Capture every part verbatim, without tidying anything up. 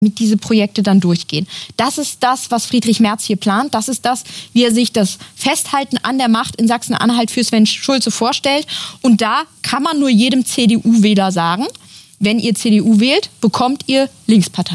mit diese Projekte dann durchgehen. Das ist das, was Friedrich Merz hier plant. Das ist das, wie er sich das Festhalten an der Macht in Sachsen-Anhalt für Sven Schulze vorstellt. Und da kann man nur jedem C D U-Wähler sagen, wenn ihr C D U wählt, bekommt ihr Linkspartei.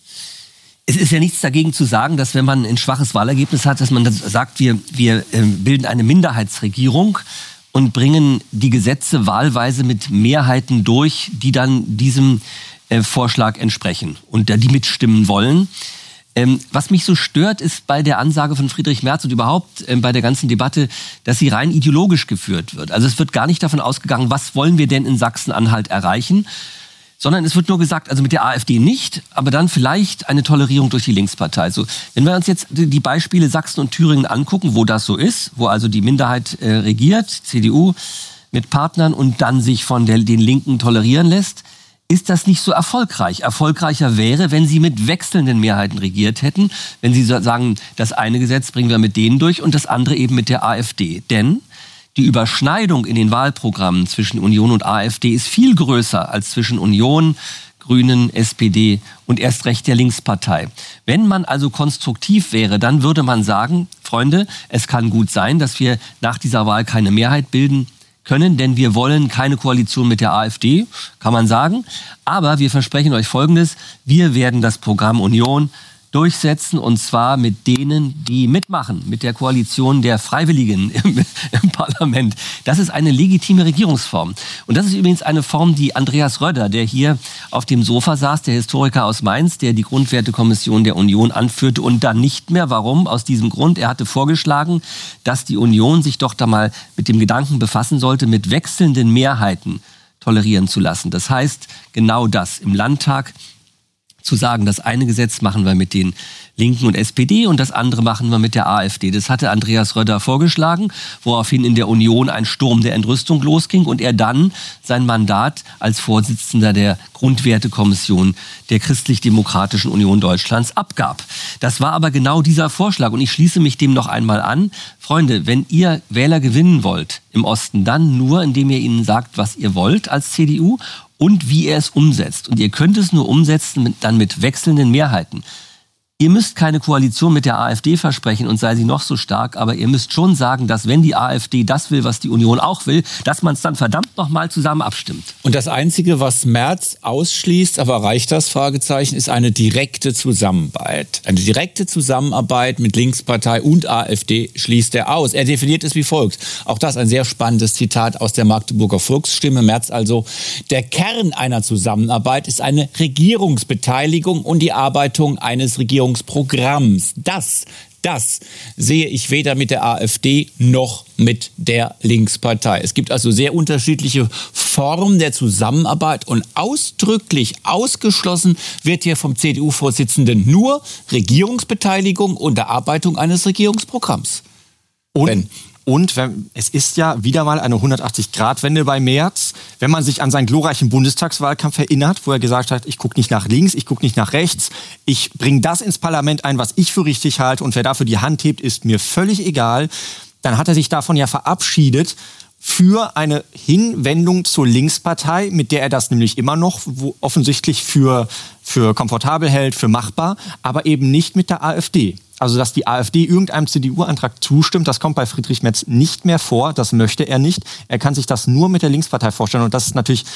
Es ist ja nichts dagegen zu sagen, dass wenn man ein schwaches Wahlergebnis hat, dass man das sagt, wir, wir äh, bilden eine Minderheitsregierung und bringen die Gesetze wahlweise mit Mehrheiten durch, die dann diesem äh, Vorschlag entsprechen und da die mitstimmen wollen. Ähm, was mich so stört, ist bei der Ansage von Friedrich Merz und überhaupt äh, bei der ganzen Debatte, dass sie rein ideologisch geführt wird. Also es wird gar nicht davon ausgegangen, was wollen wir denn in Sachsen-Anhalt erreichen, sondern es wird nur gesagt, also mit der AfD nicht, aber dann vielleicht eine Tolerierung durch die Linkspartei. So, wenn wir uns jetzt die Beispiele Sachsen und Thüringen angucken, wo das so ist, wo also die Minderheit äh, regiert, C D U mit Partnern und dann sich von der, den Linken tolerieren lässt, ist das nicht so erfolgreich. Erfolgreicher wäre, wenn sie mit wechselnden Mehrheiten regiert hätten, wenn sie sagen, das eine Gesetz bringen wir mit denen durch und das andere eben mit der AfD. Denn die Überschneidung in den Wahlprogrammen zwischen Union und AfD ist viel größer als zwischen Union, Grünen, S P D und erst recht der Linkspartei. Wenn man also konstruktiv wäre, dann würde man sagen, Freunde, es kann gut sein, dass wir nach dieser Wahl keine Mehrheit bilden können, denn wir wollen keine Koalition mit der AfD, kann man sagen. Aber wir versprechen euch Folgendes, wir werden das Programm Union durchsetzen und zwar mit denen, die mitmachen, mit der Koalition der Freiwilligen im, im Parlament. Das ist eine legitime Regierungsform. Und das ist übrigens eine Form, die Andreas Röder, der hier auf dem Sofa saß, der Historiker aus Mainz, der die Grundwertekommission der Union anführte und dann nicht mehr. Warum? Aus diesem Grund, er hatte vorgeschlagen, dass die Union sich doch da mal mit dem Gedanken befassen sollte, mit wechselnden Mehrheiten tolerieren zu lassen. Das heißt, genau das im Landtag zu sagen, das eine Gesetz machen wir mit den Linken und S P D und das andere machen wir mit der AfD. Das hatte Andreas Röder vorgeschlagen, woraufhin in der Union ein Sturm der Entrüstung losging und er dann sein Mandat als Vorsitzender der Grundwertekommission der Christlich-Demokratischen Union Deutschlands abgab. Das war aber genau dieser Vorschlag und ich schließe mich dem noch einmal an. Freunde, wenn ihr Wähler gewinnen wollt im Osten, dann nur, indem ihr ihnen sagt, was ihr wollt als C D U und wie er es umsetzt. Und ihr könnt es nur umsetzen mit, dann mit wechselnden Mehrheiten. Ihr müsst keine Koalition mit der AfD versprechen und sei sie noch so stark, aber ihr müsst schon sagen, dass wenn die AfD das will, was die Union auch will, dass man es dann verdammt nochmal zusammen abstimmt. Und das Einzige, was Merz ausschließt, aber reicht das, Fragezeichen, ist eine direkte Zusammenarbeit. Eine direkte Zusammenarbeit mit Linkspartei und AfD schließt er aus. Er definiert es wie folgt. Auch das ein sehr spannendes Zitat aus der Magdeburger Volksstimme. Merz also, der Kern einer Zusammenarbeit ist eine Regierungsbeteiligung und die Erarbeitung eines Regierungsprogramms. Das, das sehe ich weder mit der AfD noch mit der Linkspartei. Es gibt also sehr unterschiedliche Formen der Zusammenarbeit und ausdrücklich ausgeschlossen wird hier vom C D U-Vorsitzenden nur Regierungsbeteiligung und Erarbeitung eines Regierungsprogramms. Und Wenn Und wenn, es ist ja wieder mal eine hundertachtzig-Grad-Wende bei Merz. Wenn man sich an seinen glorreichen Bundestagswahlkampf erinnert, wo er gesagt hat, ich gucke nicht nach links, ich gucke nicht nach rechts, ich bringe das ins Parlament ein, was ich für richtig halte und wer dafür die Hand hebt, ist mir völlig egal. Dann hat er sich davon ja verabschiedet für eine Hinwendung zur Linkspartei, mit der er das nämlich immer noch wo offensichtlich für, für komfortabel hält, für machbar, aber eben nicht mit der AfD. Also, dass die AfD irgendeinem C D U-Antrag zustimmt, das kommt bei Friedrich Merz nicht mehr vor. Das möchte er nicht. Er kann sich das nur mit der Linkspartei vorstellen. Und das ist natürlich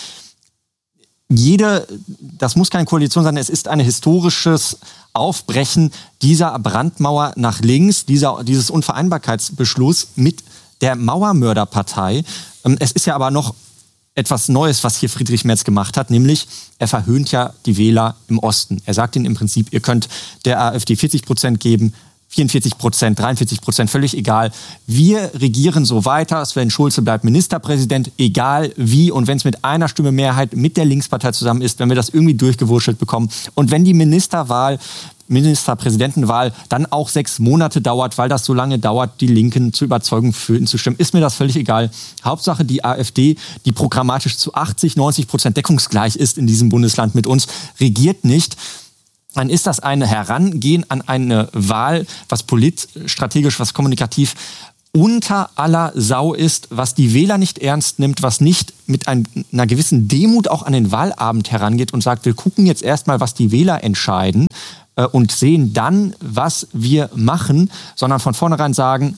jede, das muss keine Koalition sein, es ist ein historisches Aufbrechen dieser Brandmauer nach links, dieser, dieses Unvereinbarkeitsbeschluss mit der Mauermörderpartei. Es ist ja aber noch etwas Neues, was hier Friedrich Merz gemacht hat, nämlich er verhöhnt ja die Wähler im Osten. Er sagt ihnen im Prinzip, ihr könnt der AfD vierzig Prozent geben, vierundvierzig Prozent, dreiundvierzig Prozent, völlig egal. Wir regieren so weiter, Sven Schulze bleibt Ministerpräsident, egal wie. Und wenn es mit einer Stimme Mehrheit mit der Linkspartei zusammen ist, wenn wir das irgendwie durchgewurschtelt bekommen und wenn die Ministerwahl Ministerpräsidentenwahl dann auch sechs Monate dauert, weil das so lange dauert, die Linken zu überzeugen, für ihn zu stimmen, ist mir das völlig egal. Hauptsache die AfD, die programmatisch zu achtzig, neunzig Prozent deckungsgleich ist in diesem Bundesland mit uns, regiert nicht. Dann ist das ein Herangehen an eine Wahl, was politstrategisch, was kommunikativ unter aller Sau ist, was die Wähler nicht ernst nimmt, was nicht mit ein, einer gewissen Demut auch an den Wahlabend herangeht und sagt, wir gucken jetzt erstmal, was die Wähler entscheiden äh, und sehen dann, was wir machen, sondern von vornherein sagen,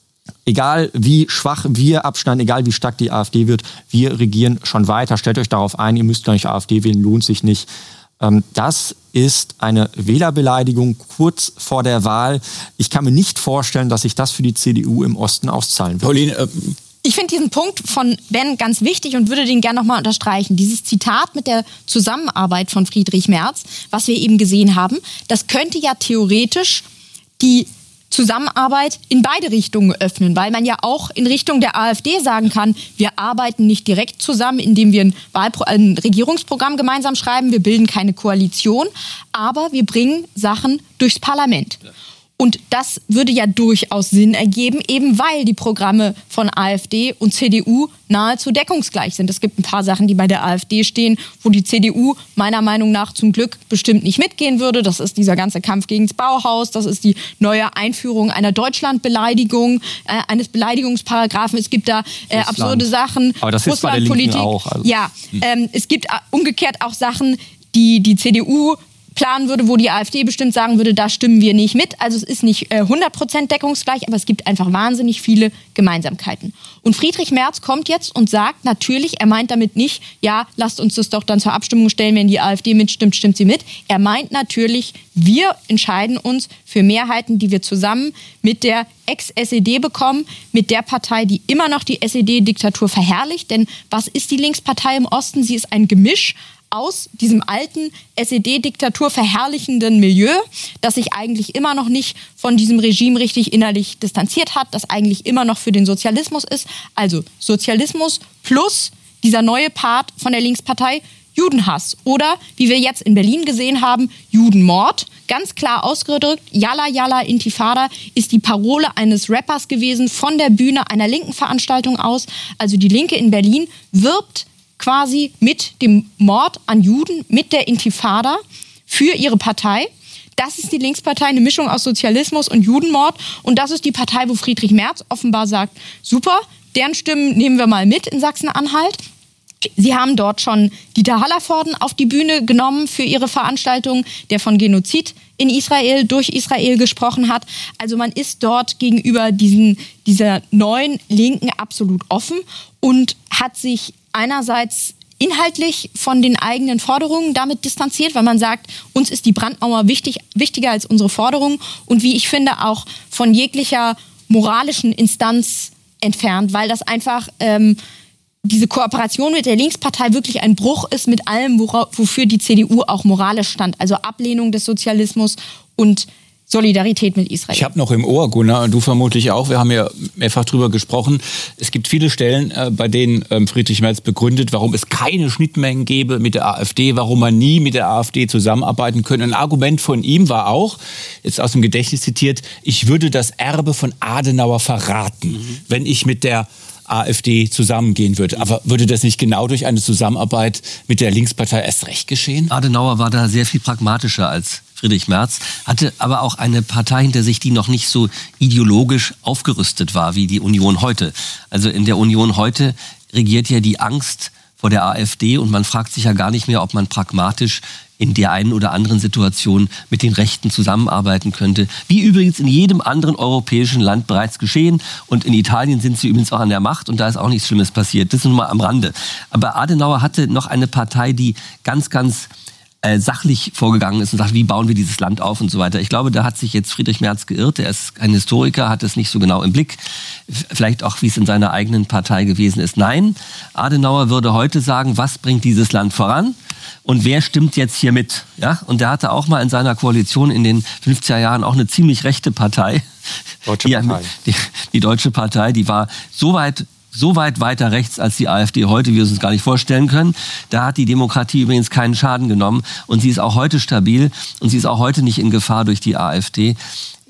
egal wie schwach wir abschneiden, egal wie stark die AfD wird, wir regieren schon weiter. Stellt euch darauf ein, ihr müsst gar nicht AfD wählen, lohnt sich nicht. Ähm, das ist eine Wählerbeleidigung kurz vor der Wahl. Ich kann mir nicht vorstellen, dass sich das für die C D U im Osten auszahlen wird. Pauline, äh ich finde diesen Punkt von Ben ganz wichtig und würde den gerne nochmal unterstreichen. Dieses Zitat mit der Zusammenarbeit von Friedrich Merz, was wir eben gesehen haben, das könnte ja theoretisch die Zusammenarbeit in beide Richtungen öffnen, weil man ja auch in Richtung der AfD sagen kann, wir arbeiten nicht direkt zusammen, indem wir ein, Wahlpro- ein Regierungsprogramm gemeinsam schreiben, wir bilden keine Koalition, aber wir bringen Sachen durchs Parlament. Und das würde ja durchaus Sinn ergeben, eben weil die Programme von AfD und C D U nahezu deckungsgleich sind. Es gibt ein paar Sachen, die bei der AfD stehen, wo die C D U meiner Meinung nach zum Glück bestimmt nicht mitgehen würde. Das ist dieser ganze Kampf gegen das Bauhaus, das ist die neue Einführung einer Deutschlandbeleidigung, äh, eines Beleidigungsparagraphen. Es gibt da äh, absurde Sachen. Aber das ist bei der Linken auch. Also. Ja, ähm, es gibt äh, umgekehrt auch Sachen, die die C D U planen würde, wo die AfD bestimmt sagen würde, da stimmen wir nicht mit. Also es ist nicht äh, hundert Prozent deckungsgleich, aber es gibt einfach wahnsinnig viele Gemeinsamkeiten. Und Friedrich Merz kommt jetzt und sagt natürlich, er meint damit nicht, ja, lasst uns das doch dann zur Abstimmung stellen, wenn die AfD mitstimmt, stimmt sie mit. Er meint natürlich, wir entscheiden uns für Mehrheiten, die wir zusammen mit der Ex-S E D bekommen, mit der Partei, die immer noch die S E D-Diktatur verherrlicht. Denn was ist die Linkspartei im Osten? Sie ist ein Gemisch aus diesem alten S E D-Diktatur verherrlichenden Milieu, das sich eigentlich immer noch nicht von diesem Regime richtig innerlich distanziert hat, das eigentlich immer noch für den Sozialismus ist. Also Sozialismus plus dieser neue Part von der Linkspartei, Judenhass. Oder, wie wir jetzt in Berlin gesehen haben, Judenmord. Ganz klar ausgedrückt, Yalla Yalla Intifada ist die Parole eines Rappers gewesen von der Bühne einer linken Veranstaltung aus. Also die Linke in Berlin wirbt quasi mit dem Mord an Juden, mit der Intifada für ihre Partei. Das ist die Linkspartei, eine Mischung aus Sozialismus und Judenmord. Und das ist die Partei, wo Friedrich Merz offenbar sagt, super, deren Stimmen nehmen wir mal mit in Sachsen-Anhalt. Sie haben dort schon Dieter Hallervorden auf die Bühne genommen für ihre Veranstaltung, der von Genozid in Israel, durch Israel gesprochen hat. Also man ist dort gegenüber diesen, dieser neuen Linken absolut offen und hat sich einerseits inhaltlich von den eigenen Forderungen damit distanziert, weil man sagt, uns ist die Brandmauer wichtig, wichtiger als unsere Forderungen und wie ich finde auch von jeglicher moralischen Instanz entfernt, weil das einfach ähm, diese Kooperation mit der Linkspartei wirklich ein Bruch ist mit allem, wora, wofür die C D U auch moralisch stand. Also Ablehnung des Sozialismus und Solidarität mit Israel. Ich habe noch im Ohr, Gunnar, du vermutlich auch, wir haben ja mehrfach drüber gesprochen, es gibt viele Stellen, äh, bei denen ähm, Friedrich Merz begründet, warum es keine Schnittmengen gäbe mit der AfD, warum man nie mit der AfD zusammenarbeiten könne. Ein Argument von ihm war auch, jetzt aus dem Gedächtnis zitiert, ich würde das Erbe von Adenauer verraten, mhm. wenn ich mit der AfD zusammengehen würde. Aber würde das nicht genau durch eine Zusammenarbeit mit der Linkspartei erst recht geschehen? Adenauer war da sehr viel pragmatischer als Friedrich Merz, hatte aber auch eine Partei hinter sich, die noch nicht so ideologisch aufgerüstet war wie die Union heute. Also in der Union heute regiert ja die Angst vor der AfD und man fragt sich ja gar nicht mehr, ob man pragmatisch in der einen oder anderen Situation mit den Rechten zusammenarbeiten könnte. Wie übrigens in jedem anderen europäischen Land bereits geschehen. Und in Italien sind sie übrigens auch an der Macht und da ist auch nichts Schlimmes passiert. Das ist nun mal am Rande. Aber Adenauer hatte noch eine Partei, die ganz, ganz äh, sachlich vorgegangen ist und sagt, wie bauen wir dieses Land auf und so weiter. Ich glaube, da hat sich jetzt Friedrich Merz geirrt. Er ist ein Historiker, hat es nicht so genau im Blick. Vielleicht auch, wie es in seiner eigenen Partei gewesen ist. Nein, Adenauer würde heute sagen, was bringt dieses Land voran? Und wer stimmt jetzt hier mit? Ja? Und der hatte auch mal in seiner Koalition in den fünfziger Jahren auch eine ziemlich rechte Partei. Deutsche die, Partei. Die, die Deutsche Partei, die war so weit, so weit weiter rechts als die AfD heute, wie wir es uns gar nicht vorstellen können. Da hat die Demokratie übrigens keinen Schaden genommen. Und sie ist auch heute stabil und sie ist auch heute nicht in Gefahr durch die AfD.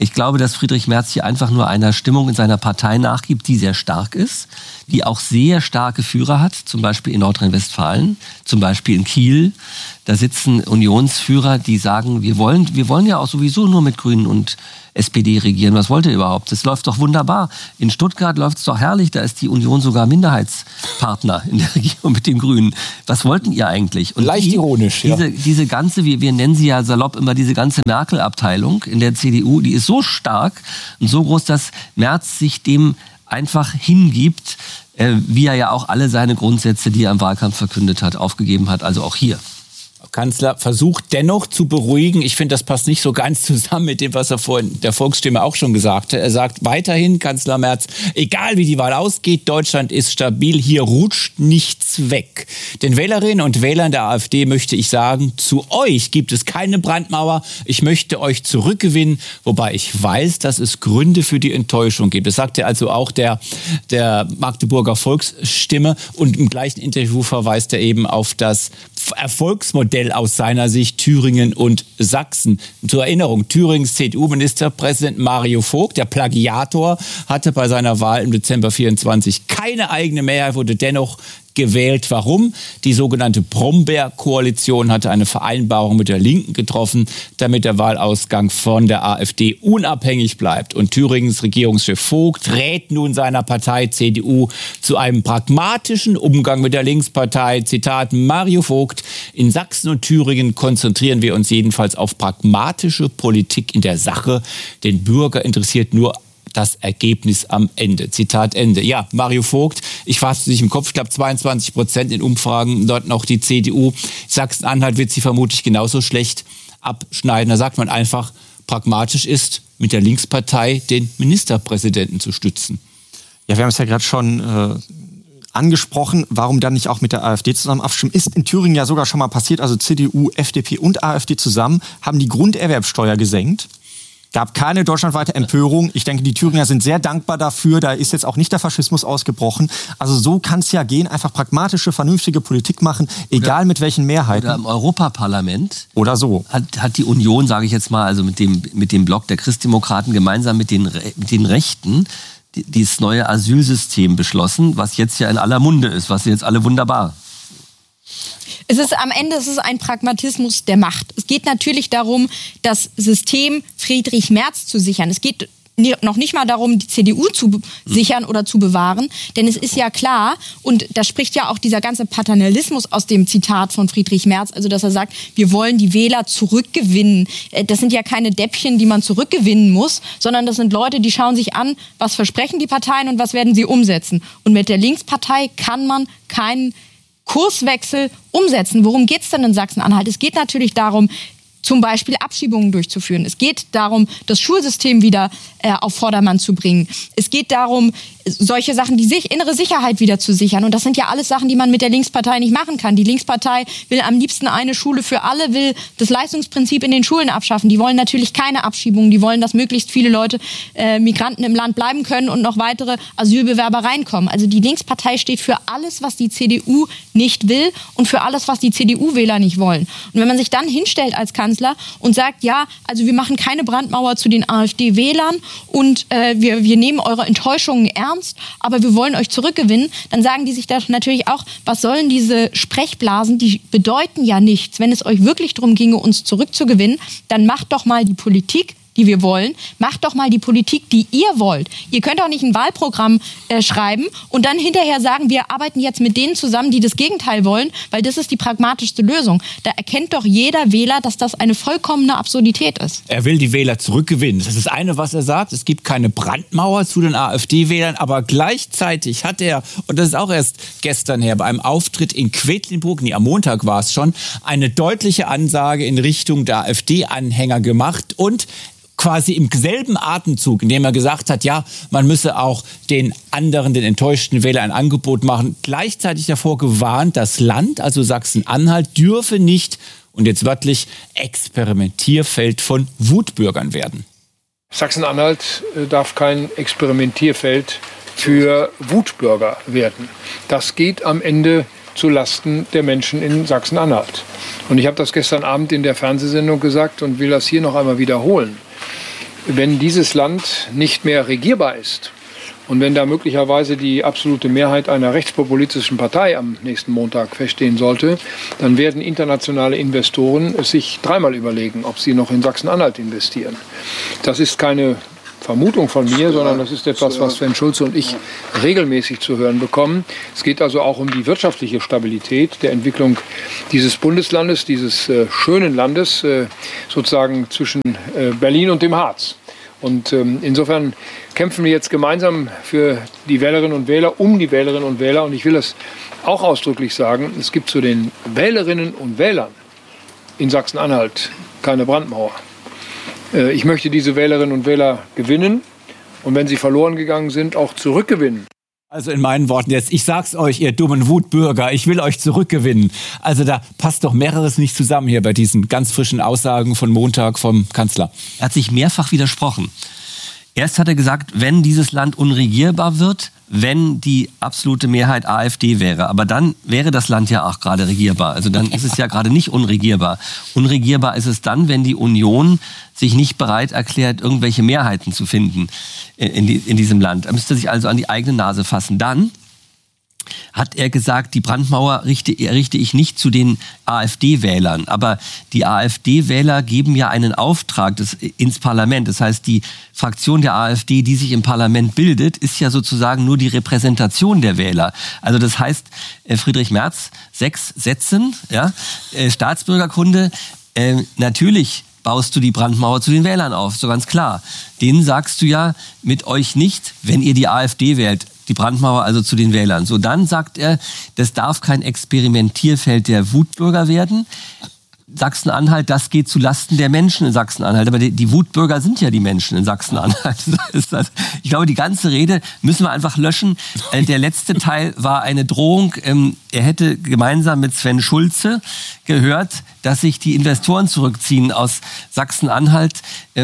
Ich glaube, dass Friedrich Merz hier einfach nur einer Stimmung in seiner Partei nachgibt, die sehr stark ist, die auch sehr starke Führer hat, zum Beispiel in Nordrhein-Westfalen, zum Beispiel in Kiel. Da sitzen Unionsführer, die sagen, wir wollen, wir wollen ja auch sowieso nur mit Grünen und S P D regieren. Was wollt ihr überhaupt? Das läuft doch wunderbar. In Stuttgart läuft es doch herrlich. Da ist die Union sogar Minderheitspartner in der Regierung mit den Grünen. Was wollten ihr eigentlich? Und Leicht die, ironisch, ja. Diese, diese ganze, wir, wir nennen sie ja salopp immer diese ganze Merkel-Abteilung in der C D U, die ist so stark und so groß, dass Merz sich dem einfach hingibt, äh, wie er ja auch alle seine Grundsätze, die er im Wahlkampf verkündet hat, aufgegeben hat. Also auch hier. Kanzler versucht dennoch zu beruhigen. Ich finde, das passt nicht so ganz zusammen mit dem, was er vorhin der Volksstimme auch schon gesagt hat. Er sagt weiterhin, Kanzler Merz, egal wie die Wahl ausgeht, Deutschland ist stabil, hier rutscht nichts weg. Den Wählerinnen und Wählern der AfD möchte ich sagen, zu euch gibt es keine Brandmauer. Ich möchte euch zurückgewinnen, wobei ich weiß, dass es Gründe für die Enttäuschung gibt. Das sagt ja also auch der, der Magdeburger Volksstimme, und im gleichen Interview verweist er eben auf das Erfolgsmodell aus seiner Sicht Thüringen und Sachsen. Zur Erinnerung, Thürings C D U-Ministerpräsident Mario Vogt, der Plagiator, hatte bei seiner Wahl im Dezember vierundzwanzig keine eigene Mehrheit, wurde dennoch gewählt. Warum? Die sogenannte Brombeer-Koalition hatte eine Vereinbarung mit der Linken getroffen, damit der Wahlausgang von der AfD unabhängig bleibt. Und Thüringens Regierungschef Vogt rät nun seiner Partei C D U zu einem pragmatischen Umgang mit der Linkspartei. Zitat Mario Vogt: In Sachsen und Thüringen konzentrieren wir uns jedenfalls auf pragmatische Politik in der Sache. Den Bürger interessiert nur das Ergebnis am Ende. Zitat Ende. Ja, Mario Vogt, ich fasse sich im Kopf, ich glaube zweiundzwanzig Prozent in Umfragen, dort noch die C D U. Sachsen-Anhalt wird sie vermutlich genauso schlecht abschneiden. Da sagt man einfach, pragmatisch ist, mit der Linkspartei den Ministerpräsidenten zu stützen. Ja, wir haben es ja gerade schon äh, angesprochen, warum dann nicht auch mit der AfD zusammen abstimmen. Ist in Thüringen ja sogar schon mal passiert, also C D U, F D P und AfD zusammen haben die Grunderwerbsteuer gesenkt. Gab keine deutschlandweite Empörung. Ich denke, die Thüringer sind sehr dankbar dafür. Da ist jetzt auch nicht der Faschismus ausgebrochen. Also so kann es ja gehen. Einfach pragmatische, vernünftige Politik machen, egal oder, mit welchen Mehrheiten. Oder im Europaparlament. Oder so. Hat, hat die Union, sage ich jetzt mal, also mit dem, mit dem Block der Christdemokraten gemeinsam mit den, mit den Rechten die, dieses neue Asylsystem beschlossen, was jetzt ja in aller Munde ist, was jetzt alle wunderbar. Es ist am Ende es ist ein Pragmatismus der Macht. Es geht natürlich darum, das System Friedrich Merz zu sichern. Es geht noch nicht mal darum, die C D U zu sichern oder zu bewahren. Denn es ist ja klar, und da spricht ja auch dieser ganze Paternalismus aus dem Zitat von Friedrich Merz, also dass er sagt, wir wollen die Wähler zurückgewinnen. Das sind ja keine Däppchen, die man zurückgewinnen muss, sondern das sind Leute, die schauen sich an, was versprechen die Parteien und was werden sie umsetzen. Und mit der Linkspartei kann man keinen Kurswechsel umsetzen. Worum geht es denn in Sachsen-Anhalt? Es geht natürlich darum, zum Beispiel Abschiebungen durchzuführen. Es geht darum, das Schulsystem wieder äh, auf Vordermann zu bringen. Es geht darum, solche Sachen, die sich, innere Sicherheit wieder zu sichern. Und das sind ja alles Sachen, die man mit der Linkspartei nicht machen kann. Die Linkspartei will am liebsten eine Schule für alle, will das Leistungsprinzip in den Schulen abschaffen. Die wollen natürlich keine Abschiebungen. Die wollen, dass möglichst viele Leute, äh, Migranten im Land bleiben können und noch weitere Asylbewerber reinkommen. Also die Linkspartei steht für alles, was die C D U nicht will und für alles, was die C D U-Wähler nicht wollen. Und wenn man sich dann hinstellt als Kanzler und sagt, ja, also wir machen keine Brandmauer zu den AfD-Wählern und äh, wir, wir nehmen eure Enttäuschungen ernst, aber wir wollen euch zurückgewinnen, dann sagen die sich da natürlich auch, was sollen diese Sprechblasen, die bedeuten ja nichts. Wenn es euch wirklich darum ginge, uns zurückzugewinnen, dann macht doch mal die Politik, die wir wollen, macht doch mal die Politik, die ihr wollt. Ihr könnt auch nicht ein Wahlprogramm äh, schreiben und dann hinterher sagen, wir arbeiten jetzt mit denen zusammen, die das Gegenteil wollen, weil das ist die pragmatischste Lösung. Da erkennt doch jeder Wähler, dass das eine vollkommene Absurdität ist. Er will die Wähler zurückgewinnen. Das ist das eine, was er sagt. Es gibt keine Brandmauer zu den AfD-Wählern, aber gleichzeitig hat er, und das ist auch erst gestern her, bei einem Auftritt in Quedlinburg, nee, am Montag war es schon, eine deutliche Ansage in Richtung der AfD-Anhänger gemacht und quasi im selben Atemzug, indem er gesagt hat, ja, man müsse auch den anderen, den enttäuschten Wählern ein Angebot machen, gleichzeitig davor gewarnt, das Land, also Sachsen-Anhalt, dürfe nicht, und jetzt wörtlich, Experimentierfeld von Wutbürgern werden. Sachsen-Anhalt darf kein Experimentierfeld für Wutbürger werden. Das geht am Ende zu Lasten der Menschen in Sachsen-Anhalt. Und ich habe das gestern Abend in der Fernsehsendung gesagt und will das hier noch einmal wiederholen. wenn dieses Land nicht mehr regierbar ist und wenn da möglicherweise die absolute Mehrheit einer rechtspopulistischen Partei am nächsten Montag feststehen sollte, dann werden internationale Investoren es sich dreimal überlegen, ob sie noch in Sachsen-Anhalt investieren. Das ist keine Vermutung von mir, sondern das ist etwas, was Sven Schulze und ich regelmäßig zu hören bekommen. Es geht also auch um die wirtschaftliche Stabilität der Entwicklung dieses Bundeslandes, dieses äh, schönen Landes, äh, sozusagen zwischen äh, Berlin und dem Harz. Und ähm, insofern kämpfen wir jetzt gemeinsam für die Wählerinnen und Wähler, um die Wählerinnen und Wähler. Und ich will das auch ausdrücklich sagen, es gibt zu den Wählerinnen und Wählern in Sachsen-Anhalt keine Brandmauer. Äh, ich möchte diese Wählerinnen und Wähler gewinnen und wenn sie verloren gegangen sind, auch zurückgewinnen. Also in meinen Worten jetzt, ich sag's euch, ihr dummen Wutbürger, ich will euch zurückgewinnen. Also da passt doch mehreres nicht zusammen hier bei diesen ganz frischen Aussagen von Montag vom Kanzler. Er hat sich mehrfach widersprochen. Erst hat er gesagt, wenn dieses Land unregierbar wird, wenn die absolute Mehrheit AfD wäre. Aber dann wäre das Land ja auch gerade regierbar. Also dann ist es ja gerade nicht unregierbar. Unregierbar ist es dann, wenn die Union sich nicht bereit erklärt, irgendwelche Mehrheiten zu finden in, die, in diesem Land. Er müsste sich also an die eigene Nase fassen. Dann hat er gesagt, die Brandmauer richte, richte ich nicht zu den AfD-Wählern. Aber die AfD-Wähler geben ja einen Auftrag des, ins Parlament. Das heißt, die Fraktion der AfD, die sich im Parlament bildet, ist ja sozusagen nur die Repräsentation der Wähler. Also das heißt, Friedrich Merz, sechs Sätzen, ja, Staatsbürgerkunde, äh, natürlich baust du die Brandmauer zu den Wählern auf, so ganz klar. Denen sagst du ja mit euch nicht, wenn ihr die AfD wählt, die Brandmauer also zu den Wählern. So, dann sagt er, das darf kein Experimentierfeld der Wutbürger werden. Sachsen-Anhalt, das geht zu Lasten der Menschen in Sachsen-Anhalt. Aber die, die Wutbürger sind ja die Menschen in Sachsen-Anhalt. Ich glaube, die ganze Rede müssen wir einfach löschen. Der letzte Teil war eine Drohung. Er hätte gemeinsam mit Sven Schulze gehört, dass sich die Investoren zurückziehen aus Sachsen-Anhalt.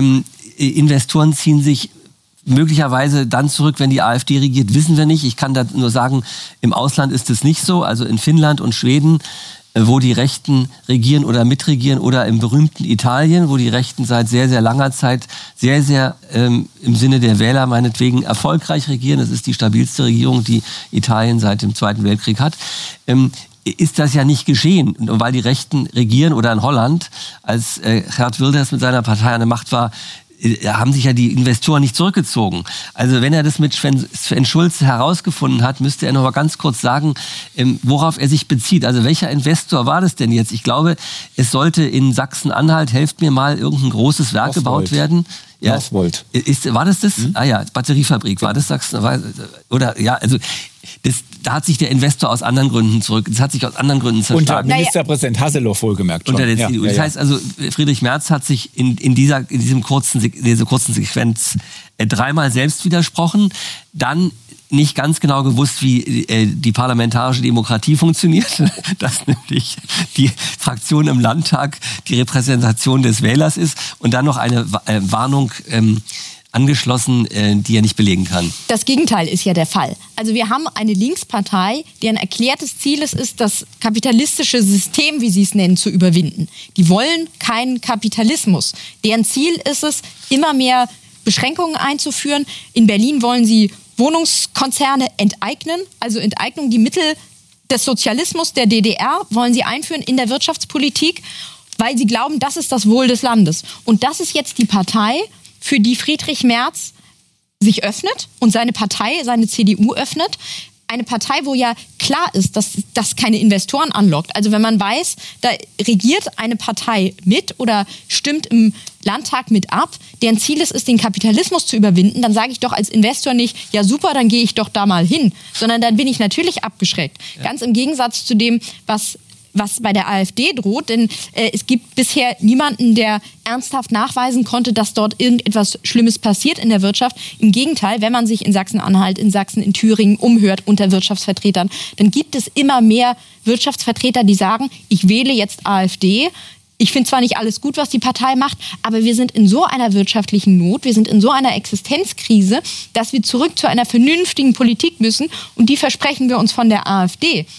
Investoren ziehen sich möglicherweise dann zurück, wenn die AfD regiert, wissen wir nicht. Ich kann da nur sagen, im Ausland ist es nicht so. Also in Finnland und Schweden, wo die Rechten regieren oder mitregieren, oder im berühmten Italien, wo die Rechten seit sehr, sehr langer Zeit sehr, sehr ähm, im Sinne der Wähler meinetwegen erfolgreich regieren. Das ist die stabilste Regierung, die Italien seit dem Zweiten Weltkrieg hat. Ähm, ist das ja nicht geschehen. Und weil die Rechten regieren, oder in Holland, als äh, Geert Wilders mit seiner Partei an der Macht war, haben sich ja die Investoren nicht zurückgezogen. Also wenn er das mit Sven, Sven Schulze herausgefunden hat, müsste er noch mal ganz kurz sagen, ähm, worauf er sich bezieht. Also welcher Investor war das denn jetzt? Ich glaube, es sollte in Sachsen-Anhalt, helft mir mal, irgendein großes Werk Northvolt. gebaut werden. Ja, Northvolt. Ist, war das das? Mhm. Ah ja, Batteriefabrik, war das Sachsen? War, oder ja, also das, da hat sich der Investor aus anderen Gründen zurück, das hat sich aus anderen Gründen zerschlagen. Unter Ministerpräsident Hasselhoff wohlgemerkt schon. Unter der C D U. Ja, ja, das heißt also, Friedrich Merz hat sich in, in, dieser, in diesem kurzen, dieser kurzen Sequenz äh, dreimal selbst widersprochen, dann nicht ganz genau gewusst, wie äh, die parlamentarische Demokratie funktioniert, dass nämlich die Fraktion im Landtag die Repräsentation des Wählers ist, und dann noch eine äh, Warnung ähm, angeschlossen, äh, die er nicht belegen kann. Das Gegenteil ist ja der Fall. Also wir haben eine Linkspartei, deren erklärtes Ziel es ist, das kapitalistische System, wie sie es nennen, zu überwinden. Die wollen keinen Kapitalismus. Deren Ziel ist es, immer mehr Beschränkungen einzuführen. In Berlin wollen sie Wohnungskonzerne enteignen, also Enteignung, die Mittel des Sozialismus der D D R wollen sie einführen in der Wirtschaftspolitik, weil sie glauben, das ist das Wohl des Landes. Und das ist jetzt die Partei, für die Friedrich Merz sich öffnet und seine Partei, seine C D U öffnet. Eine Partei, wo ja klar ist, dass das keine Investoren anlockt. Also wenn man weiß, da regiert eine Partei mit oder stimmt im Landtag mit ab, deren Ziel es ist, den Kapitalismus zu überwinden, dann sage ich doch als Investor nicht, ja super, dann gehe ich doch da mal hin, sondern dann bin ich natürlich abgeschreckt. Ja. Ganz im Gegensatz zu dem, was was bei der AfD droht, denn äh, es gibt bisher niemanden, der ernsthaft nachweisen konnte, dass dort irgendetwas Schlimmes passiert in der Wirtschaft. Im Gegenteil, wenn man sich in Sachsen-Anhalt, in Sachsen, in Thüringen umhört unter Wirtschaftsvertretern, dann gibt es immer mehr Wirtschaftsvertreter, die sagen, ich wähle jetzt AfD. Ich finde zwar nicht alles gut, was die Partei macht, aber wir sind in so einer wirtschaftlichen Not, wir sind in so einer Existenzkrise, dass wir zurück zu einer vernünftigen Politik müssen, und die versprechen wir uns von der AfD.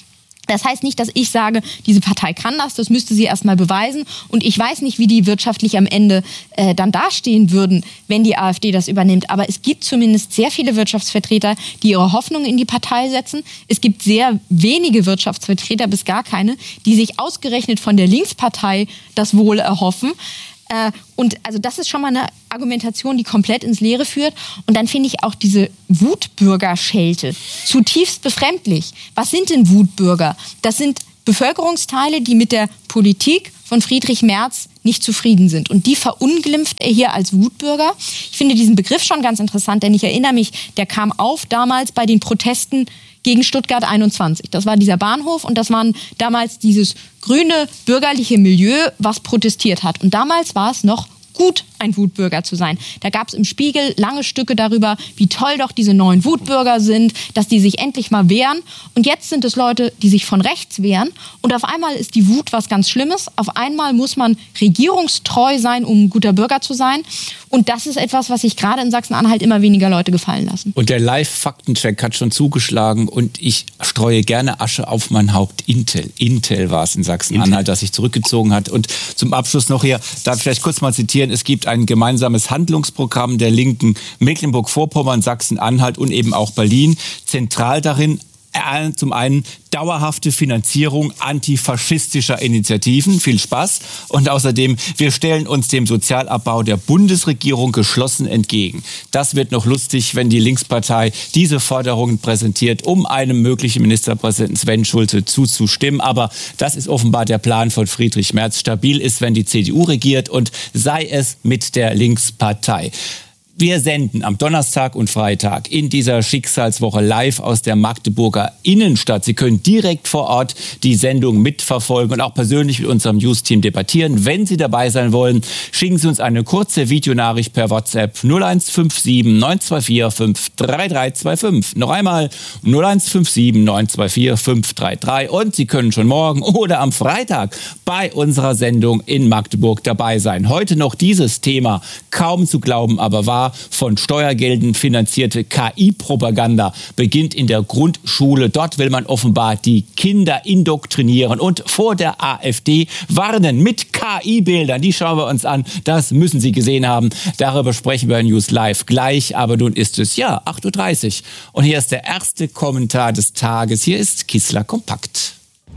Das heißt nicht, dass ich sage, diese Partei kann das, das müsste sie erstmal beweisen. Und ich weiß nicht, wie die wirtschaftlich am Ende äh, dann dastehen würden, wenn die AfD das übernimmt. Aber es gibt zumindest sehr viele Wirtschaftsvertreter, die ihre Hoffnung in die Partei setzen. Es gibt sehr wenige Wirtschaftsvertreter, bis gar keine, die sich ausgerechnet von der Linkspartei das Wohl erhoffen. Äh, und also das ist schon mal eine Argumentation, die komplett ins Leere führt. Und dann finde ich auch diese Wutbürgerschelte zutiefst befremdlich. Was sind denn Wutbürger? Das sind Bevölkerungsteile, die mit der Politik von Friedrich Merz nicht zufrieden sind. Und die verunglimpft er hier als Wutbürger. Ich finde diesen Begriff schon ganz interessant, denn ich erinnere mich, der kam auf damals bei den Protesten gegen Stuttgart einundzwanzig. Das war dieser Bahnhof und das waren damals dieses grüne bürgerliche Milieu, was protestiert hat. Und damals war es noch gut, ein Wutbürger zu sein. Da gab es im Spiegel lange Stücke darüber, wie toll doch diese neuen Wutbürger sind, dass die sich endlich mal wehren. Und jetzt sind es Leute, die sich von rechts wehren. Und auf einmal ist die Wut was ganz Schlimmes. Auf einmal muss man regierungstreu sein, um ein guter Bürger zu sein. Und das ist etwas, was sich gerade in Sachsen-Anhalt immer weniger Leute gefallen lassen. Und der Live-Faktencheck hat schon zugeschlagen und ich streue gerne Asche auf mein Haupt. Intel. Intel war es in Sachsen-Anhalt, das sich zurückgezogen hat. Und zum Abschluss noch hier, darf ich vielleicht kurz mal zitieren, es gibt ein gemeinsames Handlungsprogramm der Linken Mecklenburg-Vorpommern, Sachsen-Anhalt und eben auch Berlin. Zentral darin zum einen dauerhafte Finanzierung antifaschistischer Initiativen. Viel Spaß. Und außerdem, wir stellen uns dem Sozialabbau der Bundesregierung geschlossen entgegen. Das wird noch lustig, wenn die Linkspartei diese Forderungen präsentiert, um einem möglichen Ministerpräsidenten Sven Schulze zuzustimmen. Aber das ist offenbar der Plan von Friedrich Merz. Stabil ist, wenn die C D U regiert und sei es mit der Linkspartei. Wir senden am Donnerstag und Freitag in dieser Schicksalswoche live aus der Magdeburger Innenstadt. Sie können direkt vor Ort die Sendung mitverfolgen und auch persönlich mit unserem News-Team debattieren. Wenn Sie dabei sein wollen, schicken Sie uns eine kurze Videonachricht per WhatsApp null eins fünf sieben neun zwei vier fünf drei drei zwei fünf. Noch einmal null eins fünf sieben neun zwei vier fünf drei drei. Und Sie können schon morgen oder am Freitag bei unserer Sendung in Magdeburg dabei sein. Heute noch dieses Thema, kaum zu glauben, aber wahr. Von Steuergeldern finanzierte K I-Propaganda beginnt in der Grundschule. Dort will man offenbar die Kinder indoktrinieren und vor der AfD warnen mit K I-Bildern. Die schauen wir uns an. Das müssen Sie gesehen haben. Darüber sprechen wir in News Live gleich. Aber nun ist es ja acht Uhr dreißig. Und hier ist der erste Kommentar des Tages. Hier ist Kissler Kompakt.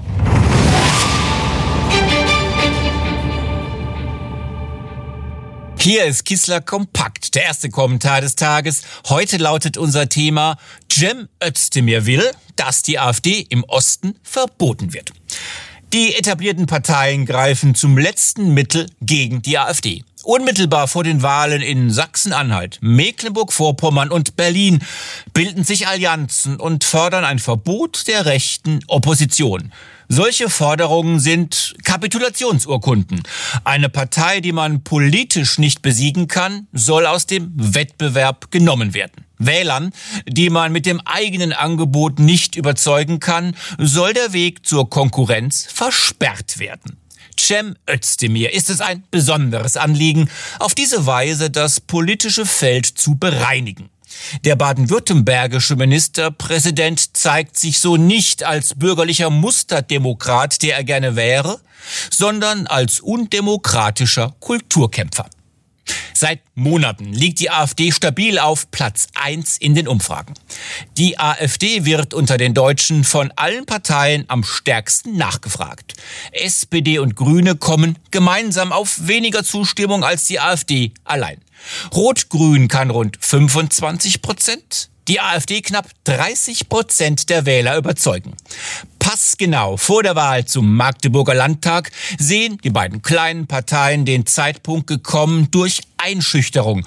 Hier ist Kissler Kompakt, der erste Kommentar des Tages. Heute lautet unser Thema: Cem Özdemir will, dass die AfD im Osten verboten wird. Die etablierten Parteien greifen zum letzten Mittel gegen die AfD. Unmittelbar vor den Wahlen in Sachsen-Anhalt, Mecklenburg-Vorpommern und Berlin bilden sich Allianzen und fordern ein Verbot der rechten Opposition. Solche Forderungen sind Kapitulationsurkunden. Eine Partei, die man politisch nicht besiegen kann, soll aus dem Wettbewerb genommen werden. Wählern, die man mit dem eigenen Angebot nicht überzeugen kann, soll der Weg zur Konkurrenz versperrt werden. Cem Özdemir ist es ein besonderes Anliegen, auf diese Weise das politische Feld zu bereinigen. Der baden-württembergische Ministerpräsident zeigt sich so nicht als bürgerlicher Musterdemokrat, der er gerne wäre, sondern als undemokratischer Kulturkämpfer. Seit Monaten liegt die AfD stabil auf Platz eins in den Umfragen. Die AfD wird unter den Deutschen von allen Parteien am stärksten nachgefragt. S P D und Grüne kommen gemeinsam auf weniger Zustimmung als die AfD allein. Rot-Grün kann rund fünfundzwanzig Prozent, die AfD knapp dreißig Prozent der Wähler überzeugen. Passgenau vor der Wahl zum Magdeburger Landtag sehen die beiden kleinen Parteien den Zeitpunkt gekommen, durch Einschüchterung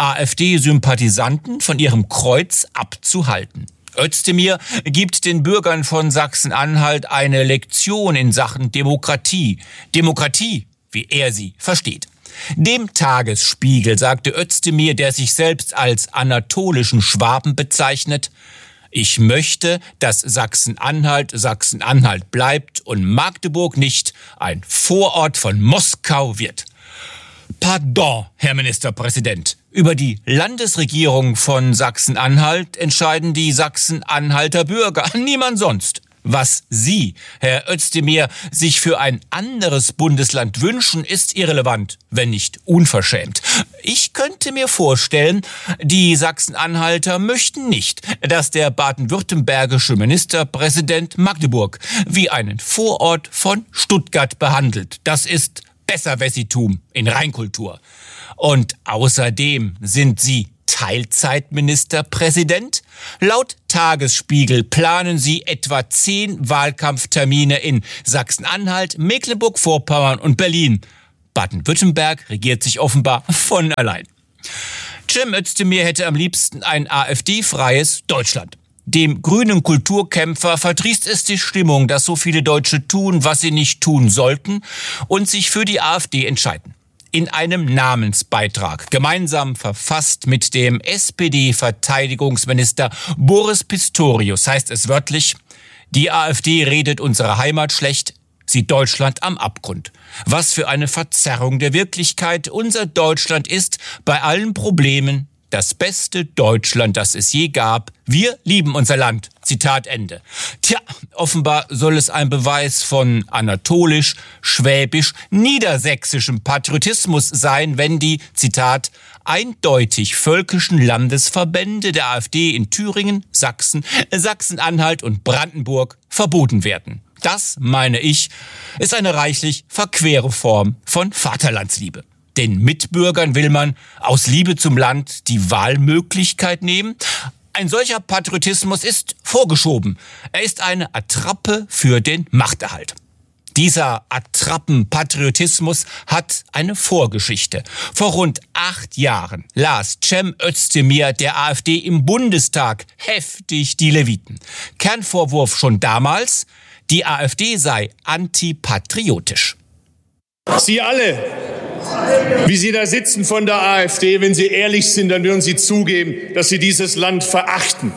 AfD-Sympathisanten von ihrem Kreuz abzuhalten. Özdemir gibt den Bürgern von Sachsen-Anhalt eine Lektion in Sachen Demokratie. Demokratie, wie er sie versteht. Dem Tagesspiegel sagte Özdemir, der sich selbst als anatolischen Schwaben bezeichnet: Ich möchte, dass Sachsen-Anhalt Sachsen-Anhalt bleibt und Magdeburg nicht ein Vorort von Moskau wird. Pardon, Herr Ministerpräsident. Über die Landesregierung von Sachsen-Anhalt entscheiden die Sachsen-Anhalter Bürger, niemand sonst. Was Sie, Herr Özdemir, sich für ein anderes Bundesland wünschen, ist irrelevant, wenn nicht unverschämt. Ich könnte mir vorstellen, die Sachsen-Anhalter möchten nicht, dass der baden-württembergische Ministerpräsident Magdeburg wie einen Vorort von Stuttgart behandelt. Das ist Besserwessitum in Reinkultur. Und außerdem sind Sie Teilzeitministerpräsident? Laut Tagesspiegel planen Sie etwa zehn Wahlkampftermine in Sachsen-Anhalt, Mecklenburg-Vorpommern und Berlin. Baden-Württemberg regiert sich offenbar von allein. Cem Özdemir hätte am liebsten ein AfD-freies Deutschland. Dem grünen Kulturkämpfer verdrießt es die Stimmung, dass so viele Deutsche tun, was sie nicht tun sollten und sich für die AfD entscheiden. In einem Namensbeitrag, gemeinsam verfasst mit dem S P D-Verteidigungsminister Boris Pistorius, heißt es wörtlich: Die AfD redet unsere Heimat schlecht, sieht Deutschland am Abgrund. Was für eine Verzerrung der Wirklichkeit. Unser Deutschland ist bei allen Problemen das beste Deutschland, das es je gab. Wir lieben unser Land. Zitat Ende. Tja, offenbar soll es ein Beweis von anatolisch, schwäbisch, niedersächsischem Patriotismus sein, wenn die, Zitat, eindeutig völkischen Landesverbände der AfD in Thüringen, Sachsen, Sachsen-Anhalt und Brandenburg verboten werden. Das, meine ich, ist eine reichlich verquere Form von Vaterlandsliebe. Den Mitbürgern will man aus Liebe zum Land die Wahlmöglichkeit nehmen. Ein solcher Patriotismus ist vorgeschoben. Er ist eine Attrappe für den Machterhalt. Dieser Attrappenpatriotismus hat eine Vorgeschichte. Vor rund acht Jahren las Cem Özdemir der AfD im Bundestag heftig die Leviten. Kernvorwurf schon damals: Die AfD sei antipatriotisch. Sie alle, wie Sie da sitzen von der AfD, wenn Sie ehrlich sind, dann würden Sie zugeben, dass Sie dieses Land verachten.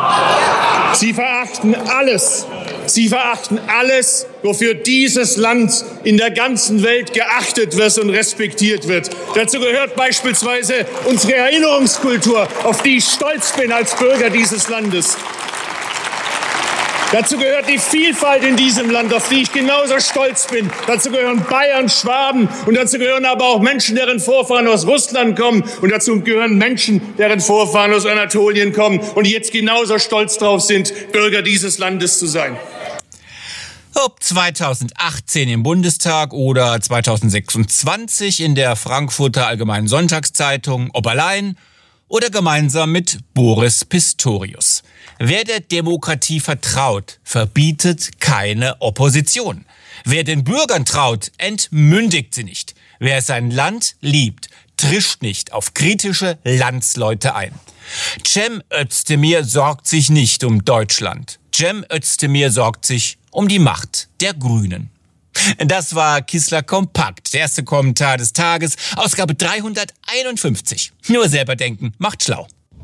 Sie verachten alles. Sie verachten alles, wofür dieses Land in der ganzen Welt geachtet wird und respektiert wird. Dazu gehört beispielsweise unsere Erinnerungskultur, auf die ich stolz bin als Bürger dieses Landes. Dazu gehört die Vielfalt in diesem Land, auf die ich genauso stolz bin. Dazu gehören Bayern, Schwaben und dazu gehören aber auch Menschen, deren Vorfahren aus Russland kommen. Und dazu gehören Menschen, deren Vorfahren aus Anatolien kommen und die jetzt genauso stolz drauf sind, Bürger dieses Landes zu sein. Ob zweitausendachtzehn im Bundestag oder zweitausendsechsundzwanzig in der Frankfurter Allgemeinen Sonntagszeitung, ob allein oder gemeinsam mit Boris Pistorius. Wer der Demokratie vertraut, verbietet keine Opposition. Wer den Bürgern traut, entmündigt sie nicht. Wer sein Land liebt, trischt nicht auf kritische Landsleute ein. Cem Özdemir sorgt sich nicht um Deutschland. Cem Özdemir sorgt sich um die Macht der Grünen. Das war Kissler Kompakt, der erste Kommentar des Tages, Ausgabe dreihunderteinundfünfzig. Nur selber denken, macht schlau.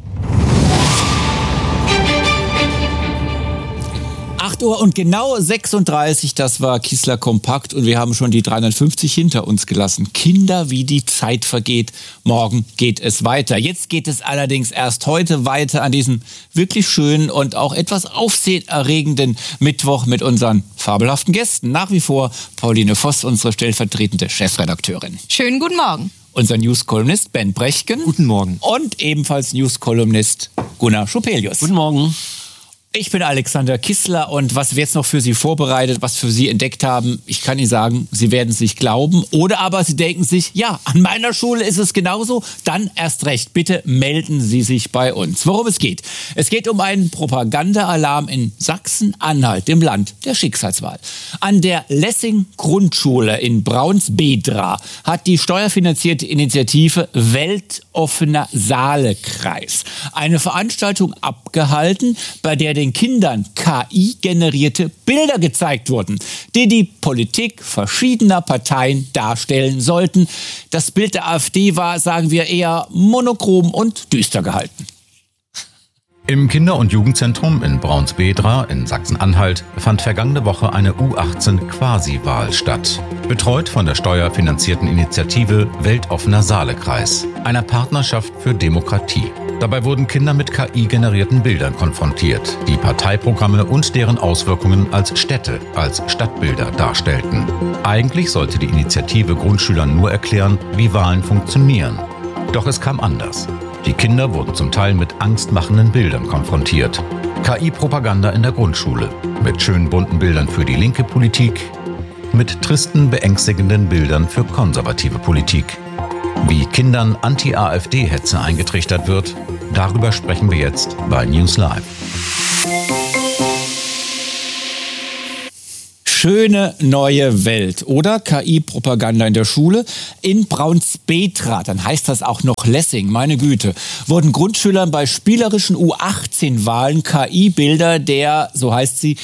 acht Uhr und genau sechsunddreißig, das war Kissler Kompakt und wir haben schon die dreihundertfünfzig hinter uns gelassen. Kinder, wie die Zeit vergeht. Morgen geht es weiter. Jetzt geht es allerdings erst heute weiter an diesem wirklich schönen und auch etwas aufsehenerregenden Mittwoch mit unseren fabelhaften Gästen. Nach wie vor Pauline Voss, unsere stellvertretende Chefredakteurin. Schönen guten Morgen. Unser News-Kolumnist Ben Brechtken. Guten Morgen. Und ebenfalls News-Kolumnist Gunnar Schupelius. Guten Morgen. Ich bin Alexander Kissler und was wir jetzt noch für Sie vorbereitet, was für Sie entdeckt haben, ich kann Ihnen sagen, Sie werden es nicht glauben. Oder aber Sie denken sich, ja, an meiner Schule ist es genauso, dann erst recht. Bitte melden Sie sich bei uns. Worum es geht? Es geht um einen Propaganda-Alarm in Sachsen-Anhalt, dem Land der Schicksalswahl. An der Lessing-Grundschule in Braunsbedra hat die steuerfinanzierte Initiative Weltoffener Saalekreis eine Veranstaltung abgehalten, bei der den Kindern K I-generierte Bilder gezeigt wurden, die die Politik verschiedener Parteien darstellen sollten. Das Bild der AfD war, sagen wir, eher monochrom und düster gehalten. Im Kinder- und Jugendzentrum in Braunsbedra in Sachsen-Anhalt fand vergangene Woche eine U achtzehn Quasi-Wahl statt. Betreut von der steuerfinanzierten Initiative Weltoffener Saalekreis, einer Partnerschaft für Demokratie. Dabei wurden Kinder mit K I-generierten Bildern konfrontiert, die Parteiprogramme und deren Auswirkungen als Städte, als Stadtbilder darstellten. Eigentlich sollte die Initiative Grundschülern nur erklären, wie Wahlen funktionieren. Doch es kam anders. Die Kinder wurden zum Teil mit angstmachenden Bildern konfrontiert. K I-Propaganda in der Grundschule, mit schönen bunten Bildern für die linke Politik, mit tristen, beängstigenden Bildern für konservative Politik. Wie Kindern Anti-AfD-Hetze eingetrichtert wird, darüber sprechen wir jetzt bei News Live. Schöne neue Welt oder K I-Propaganda in der Schule. In Braunsbedra, dann heißt das auch noch Lessing, meine Güte, wurden Grundschülern bei spielerischen U achtzehn Wahlen K I-Bilder der, so heißt sie,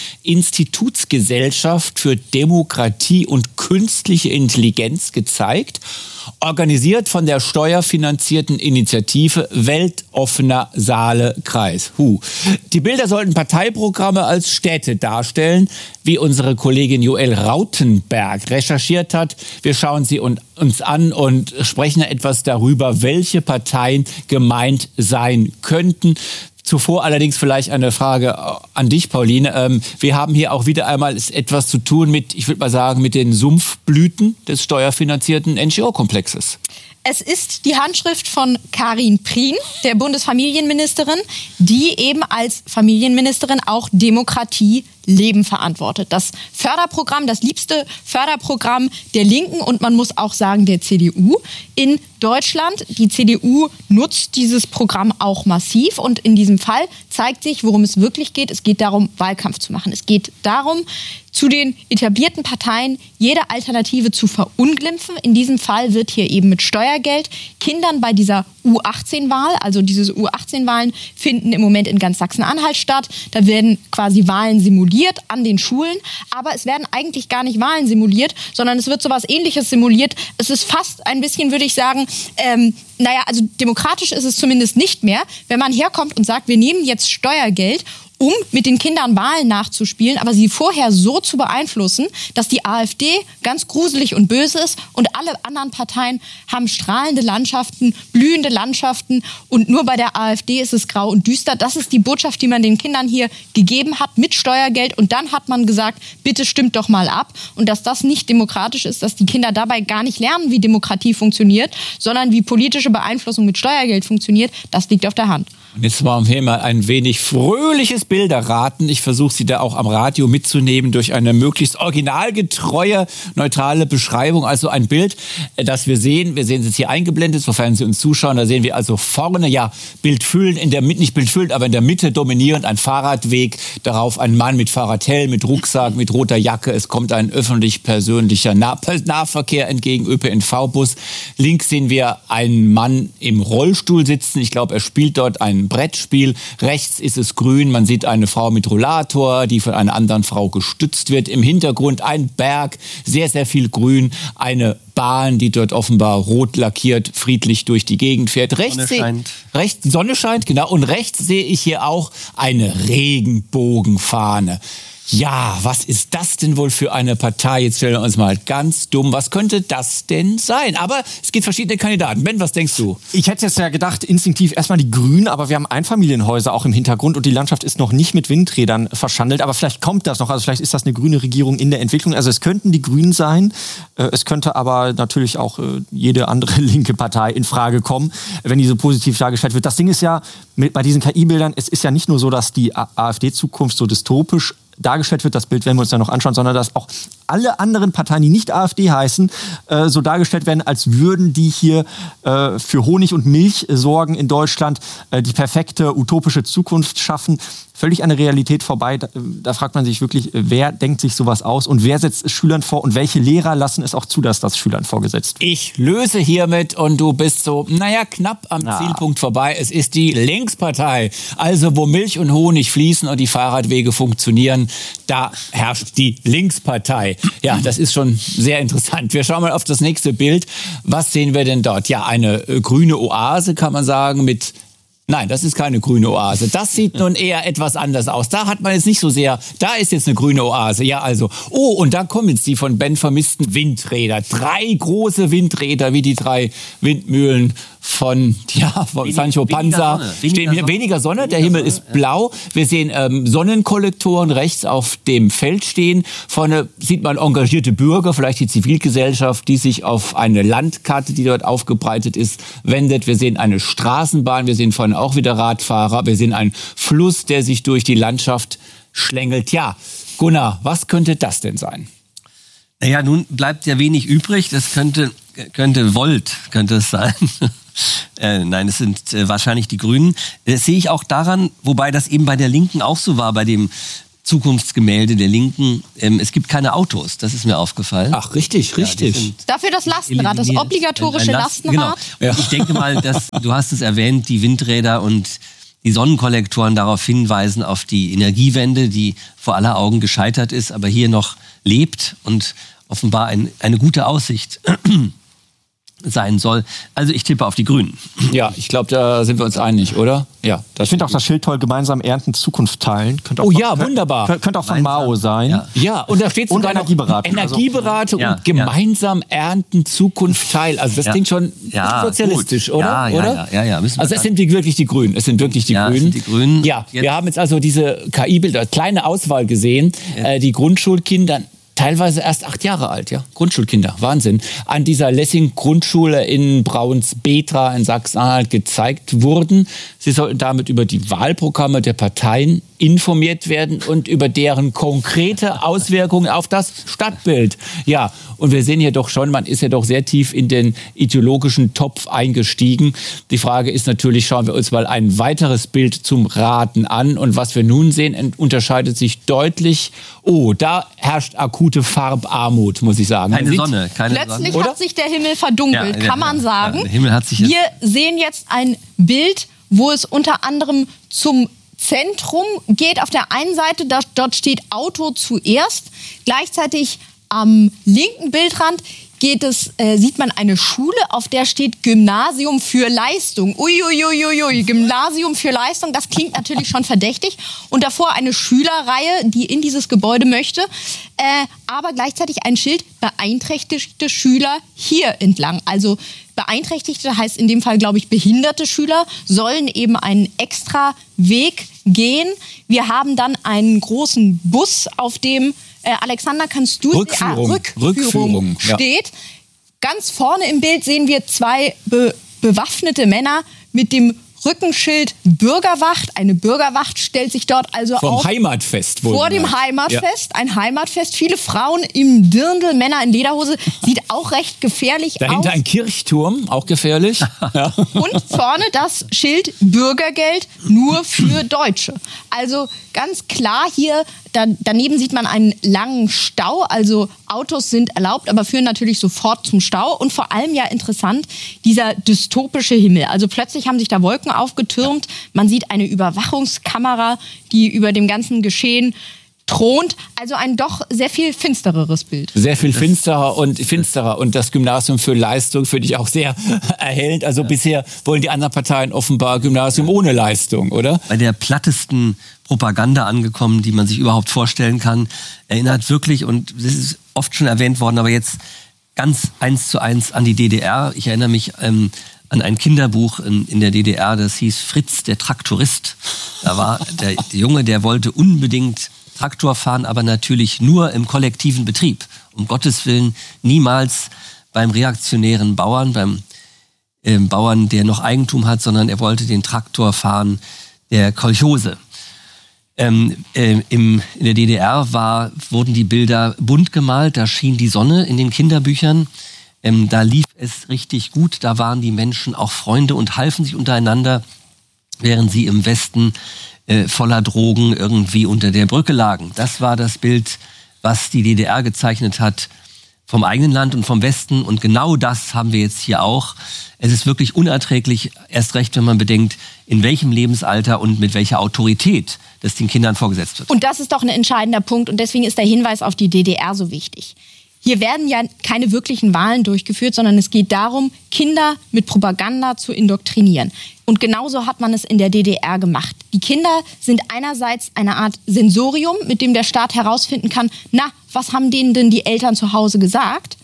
Institutsgesellschaft für Demokratie und künstliche Intelligenz gezeigt. Organisiert von der steuerfinanzierten Initiative Weltoffener Saale-Kreis. Huh. Die Bilder sollten Parteiprogramme als Städte darstellen, wie unsere Kollegin Joelle Rautenberg recherchiert hat. Wir schauen sie uns an und sprechen etwas darüber, welche Parteien gemeint sein könnten. Zuvor allerdings vielleicht eine Frage an dich, Pauline. Ähm, wir haben hier auch wieder einmal etwas zu tun mit, ich würde mal sagen, mit den Sumpfblüten des steuerfinanzierten N G O-Komplexes. Es ist die Handschrift von Karin Prien, der Bundesfamilienministerin, die eben als Familienministerin auch Demokratie Leben verantwortet. Das Förderprogramm, das liebste Förderprogramm der Linken und man muss auch sagen der C D U in Deutschland. Die C D U nutzt dieses Programm auch massiv und in diesem Fall zeigt sich, worum es wirklich geht. Es geht darum, Wahlkampf zu machen. Es geht darum, zu den etablierten Parteien jede Alternative zu verunglimpfen. In diesem Fall wird hier eben mit Steuergeld Kindern bei dieser U achtzehn Wahl, also diese U achtzehn Wahlen finden im Moment in ganz Sachsen-Anhalt statt. Da werden quasi Wahlen simuliert an den Schulen, aber es werden eigentlich gar nicht Wahlen simuliert, sondern es wird sowas Ähnliches simuliert. Es ist fast ein bisschen, würde ich sagen, ähm, naja, also demokratisch ist es zumindest nicht mehr, wenn man herkommt und sagt, wir nehmen jetzt Steuergeld, um mit den Kindern Wahlen nachzuspielen, aber sie vorher so zu beeinflussen, dass die AfD ganz gruselig und böse ist und alle anderen Parteien haben strahlende Landschaften, blühende Landschaften und nur bei der AfD ist es grau und düster. Das ist die Botschaft, die man den Kindern hier gegeben hat mit Steuergeld und dann hat man gesagt, bitte stimmt doch mal ab und dass das nicht demokratisch ist, dass die Kinder dabei gar nicht lernen, wie Demokratie funktioniert, sondern wie politische Beeinflussung mit Steuergeld funktioniert, das liegt auf der Hand. Und jetzt wollen wir mal ein wenig fröhliches Bilderraten. Ich versuche Sie da auch am Radio mitzunehmen durch eine möglichst originalgetreue, neutrale Beschreibung. Also ein Bild, das wir sehen. Wir sehen es jetzt hier eingeblendet, sofern Sie uns zuschauen. Da sehen wir also vorne, ja, Bildfüllen, in der Mitte, nicht Bildfüllen, aber in der Mitte dominierend ein Fahrradweg. Darauf ein Mann mit Fahrradhelm, mit Rucksack, mit roter Jacke. Es kommt ein öffentlich-persönlicher Nah- Nahverkehr entgegen, Ö P N V-Bus. Links sehen wir einen Mann im Rollstuhl sitzen. Ich glaube, er spielt dort ein Brettspiel. Rechts ist es grün. Man sieht eine Frau mit Rollator, die von einer anderen Frau gestützt wird. Im Hintergrund ein Berg, sehr, sehr viel Grün. Eine Bahn, die dort offenbar rot lackiert, friedlich durch die Gegend fährt. Rechts Sonne scheint. Rechts, Sonne scheint, genau. Und rechts sehe ich hier auch eine Regenbogenfahne. Ja, was ist das denn wohl für eine Partei? Jetzt stellen wir uns mal ganz dumm. Was könnte das denn sein? Aber es gibt verschiedene Kandidaten. Ben, was denkst du? Ich hätte jetzt ja gedacht, instinktiv erstmal die Grünen, aber wir haben Einfamilienhäuser auch im Hintergrund und die Landschaft ist noch nicht mit Windrädern verschandelt. Aber vielleicht kommt das noch. Also vielleicht ist das eine grüne Regierung in der Entwicklung. Also es könnten die Grünen sein. Es könnte aber natürlich auch jede andere linke Partei in Frage kommen, wenn die so positiv dargestellt wird. Das Ding ist ja, mit, bei diesen K I-Bildern, es ist ja nicht nur so, dass die AfD-Zukunft so dystopisch dargestellt wird, das Bild werden wir uns dann noch anschauen, sondern dass auch alle anderen Parteien, die nicht AfD heißen, äh, so dargestellt werden, als würden die hier äh, für Honig und Milch sorgen in Deutschland, äh, die perfekte utopische Zukunft schaffen. Völlig an der Realität vorbei. Da, da fragt man sich wirklich, wer denkt sich sowas aus und wer setzt es Schülern vor und welche Lehrer lassen es auch zu, dass das Schülern vorgesetzt wird? Ich löse hiermit und du bist so, naja, knapp am ja. Zielpunkt vorbei. Es ist die Linkspartei. Also wo Milch und Honig fließen und die Fahrradwege funktionieren, da herrscht die Linkspartei. Ja, das ist schon sehr interessant. Wir schauen mal auf das nächste Bild. Was sehen wir denn dort? Ja, eine äh, grüne Oase, kann man sagen, mit... Nein, das ist keine grüne Oase. Das sieht nun eher etwas anders aus. Da hat man jetzt nicht so sehr, da ist jetzt eine grüne Oase. Ja, also, oh, und da kommen jetzt die von Ben vermissten Windräder. Drei große Windräder, wie die drei Windmühlen von, ja, von Wenig, Sancho Panza. Weniger Sonne. Stehen Weniger hier Sonne. weniger Sonne, der Weniger Himmel Sonne, ist blau. Wir sehen ähm, Sonnenkollektoren rechts auf dem Feld stehen. Vorne sieht man engagierte Bürger, vielleicht die Zivilgesellschaft, die sich auf eine Landkarte, die dort aufgebreitet ist, wendet. Wir sehen eine Straßenbahn, wir sehen vorne auch wieder Radfahrer, wir sehen einen Fluss, der sich durch die Landschaft schlängelt. Ja, Gunnar, was könnte das denn sein? Naja, nun bleibt ja wenig übrig. Das könnte, könnte Volt, könnte es sein. äh, nein, es sind äh, wahrscheinlich die Grünen. Das sehe ich auch daran, wobei das eben bei der Linken auch so war, bei dem Zukunftsgemälde der Linken. Ähm, es gibt keine Autos, das ist mir aufgefallen. Ach, richtig, richtig. Ja, Dafür das Lastenrad, das eliminiert. obligatorische Ein Lasten- Lastenrad. Genau. Und ich denke mal, dass, du hast es erwähnt, die Windräder und die Sonnenkollektoren darauf hinweisen, auf die Energiewende, die vor aller Augen gescheitert ist, aber hier noch lebt und offenbar ein, eine gute Aussicht sein soll. Also ich tippe auf die Grünen. Ja, ich glaube, da sind wir uns einig, oder? Ja. Ich finde auch das Schild toll, gemeinsam ernten, Zukunft teilen. Könnte auch Oh von, ja, wunderbar. Könnte, könnte auch von Gemeinsam. Mao sein. Ja. Ja, und da steht Und sogar noch Energieberatung. Energieberatung Ja, und gemeinsam ernten, Zukunft teilen. Also das Ja. klingt schon Ja, sozialistisch, gut. oder? Ja, ja, oder? ja, ja, ja, müssen wir Also es sagen. sind wirklich die Grünen. Es sind wirklich die Ja, es Grünen. sind die Grünen. Ja, Jetzt- wir haben jetzt also diese K I-Bilder, kleine Auswahl gesehen. Äh, die Grundschulkinder, teilweise erst acht Jahre alt, ja. Grundschulkinder, Wahnsinn. An dieser Lessing-Grundschule in Braunsbetra in Sachsen-Anhalt gezeigt wurden. Sie sollten damit über die Wahlprogramme der Parteien informiert werden und über deren konkrete Auswirkungen auf das Stadtbild. Ja, und wir sehen hier doch schon, man ist ja doch sehr tief in den ideologischen Topf eingestiegen. Die Frage ist natürlich, schauen wir uns mal ein weiteres Bild zum Raten an. Und was wir nun sehen, unterscheidet sich deutlich. Oh, da herrscht akute Farbarmut, muss ich sagen. Man Keine sieht- Sonne, keine Plötzlich Sonne. hat sich der Himmel verdunkelt, Ja, ja, kann man ja. sagen. Ja, der Himmel hat sich jetzt- Wir sehen jetzt ein Bild, wo es unter anderem zum Zentrum geht. Auf der einen Seite, da, dort steht Auto zuerst. Gleichzeitig am linken Bildrand geht es, äh, sieht man eine Schule, auf der steht Gymnasium für Leistung. Uiuiuiui, Gymnasium für Leistung, das klingt natürlich schon verdächtig. Und davor eine Schülerreihe, die in dieses Gebäude möchte. Äh, aber gleichzeitig ein Schild, beeinträchtigte Schüler hier entlang. Also Beeinträchtigte heißt in dem Fall, glaube ich, behinderte Schüler sollen eben einen extra Weg gehen. Wir haben dann einen großen Bus, auf dem, äh, Alexander, kannst du Rückführung. Ah, Rückführung, Rückführung, ja. steht. Ganz vorne im Bild sehen wir zwei be bewaffnete Männer mit dem Rückenschild Bürgerwacht. Eine Bürgerwacht stellt sich dort also Vom auf. Heimatfest. Vor dem wohlgemerkt. Heimatfest, ein Heimatfest. Viele Frauen im Dirndl, Männer in Lederhose. Sieht auch recht gefährlich Dahinter aus. ein Kirchturm, auch gefährlich. Ja. Und vorne das Schild Bürgergeld nur für Deutsche. Also ganz klar hier, da, daneben sieht man einen langen Stau. Also Autos sind erlaubt, aber führen natürlich sofort zum Stau. Und vor allem ja interessant, dieser dystopische Himmel. Also plötzlich haben sich da Wolken aufgetürmt. Man sieht eine Überwachungskamera, die über dem ganzen Geschehen thront. Also ein doch sehr viel finstereres Bild. Sehr viel finsterer und finsterer. Und das Gymnasium für Leistung finde ich auch sehr erhellend. Also bisher wollen die anderen Parteien offenbar Gymnasium ohne Leistung, oder? Bei der plattesten Propaganda angekommen, die man sich überhaupt vorstellen kann. Erinnert wirklich, und das ist oft schon erwähnt worden, aber jetzt ganz eins zu eins an die D D R. Ich erinnere mich ähm, an ein Kinderbuch in, in der D D R, das hieß Fritz, der Traktorist. Da war der, der Junge, der wollte unbedingt Traktor fahren, aber natürlich nur im kollektiven Betrieb. Um Gottes Willen niemals beim reaktionären Bauern, beim äh, Bauern, der noch Eigentum hat, sondern er wollte den Traktor fahren der Kolchose. Ähm, äh, im, in der D D R war, wurden die Bilder bunt gemalt, da schien die Sonne in den Kinderbüchern. Ähm, da lief es richtig gut, da waren die Menschen auch Freunde und halfen sich untereinander, während sie im Westen äh, voller Drogen irgendwie unter der Brücke lagen. Das war das Bild, was die D D R gezeichnet hat vom eigenen Land und vom Westen. Und genau das haben wir jetzt hier auch. Es ist wirklich unerträglich, erst recht, wenn man bedenkt, in welchem Lebensalter und mit welcher Autorität das den Kindern vorgesetzt wird. Und das ist doch ein entscheidender Punkt. Und deswegen ist der Hinweis auf die D D R so wichtig. Hier werden ja keine wirklichen Wahlen durchgeführt, sondern es geht darum, Kinder mit Propaganda zu indoktrinieren. Und genauso hat man es in der D D R gemacht. Die Kinder sind einerseits eine Art Sensorium, mit dem der Staat herausfinden kann, na, was haben denen denn die Eltern zu Hause gesagt?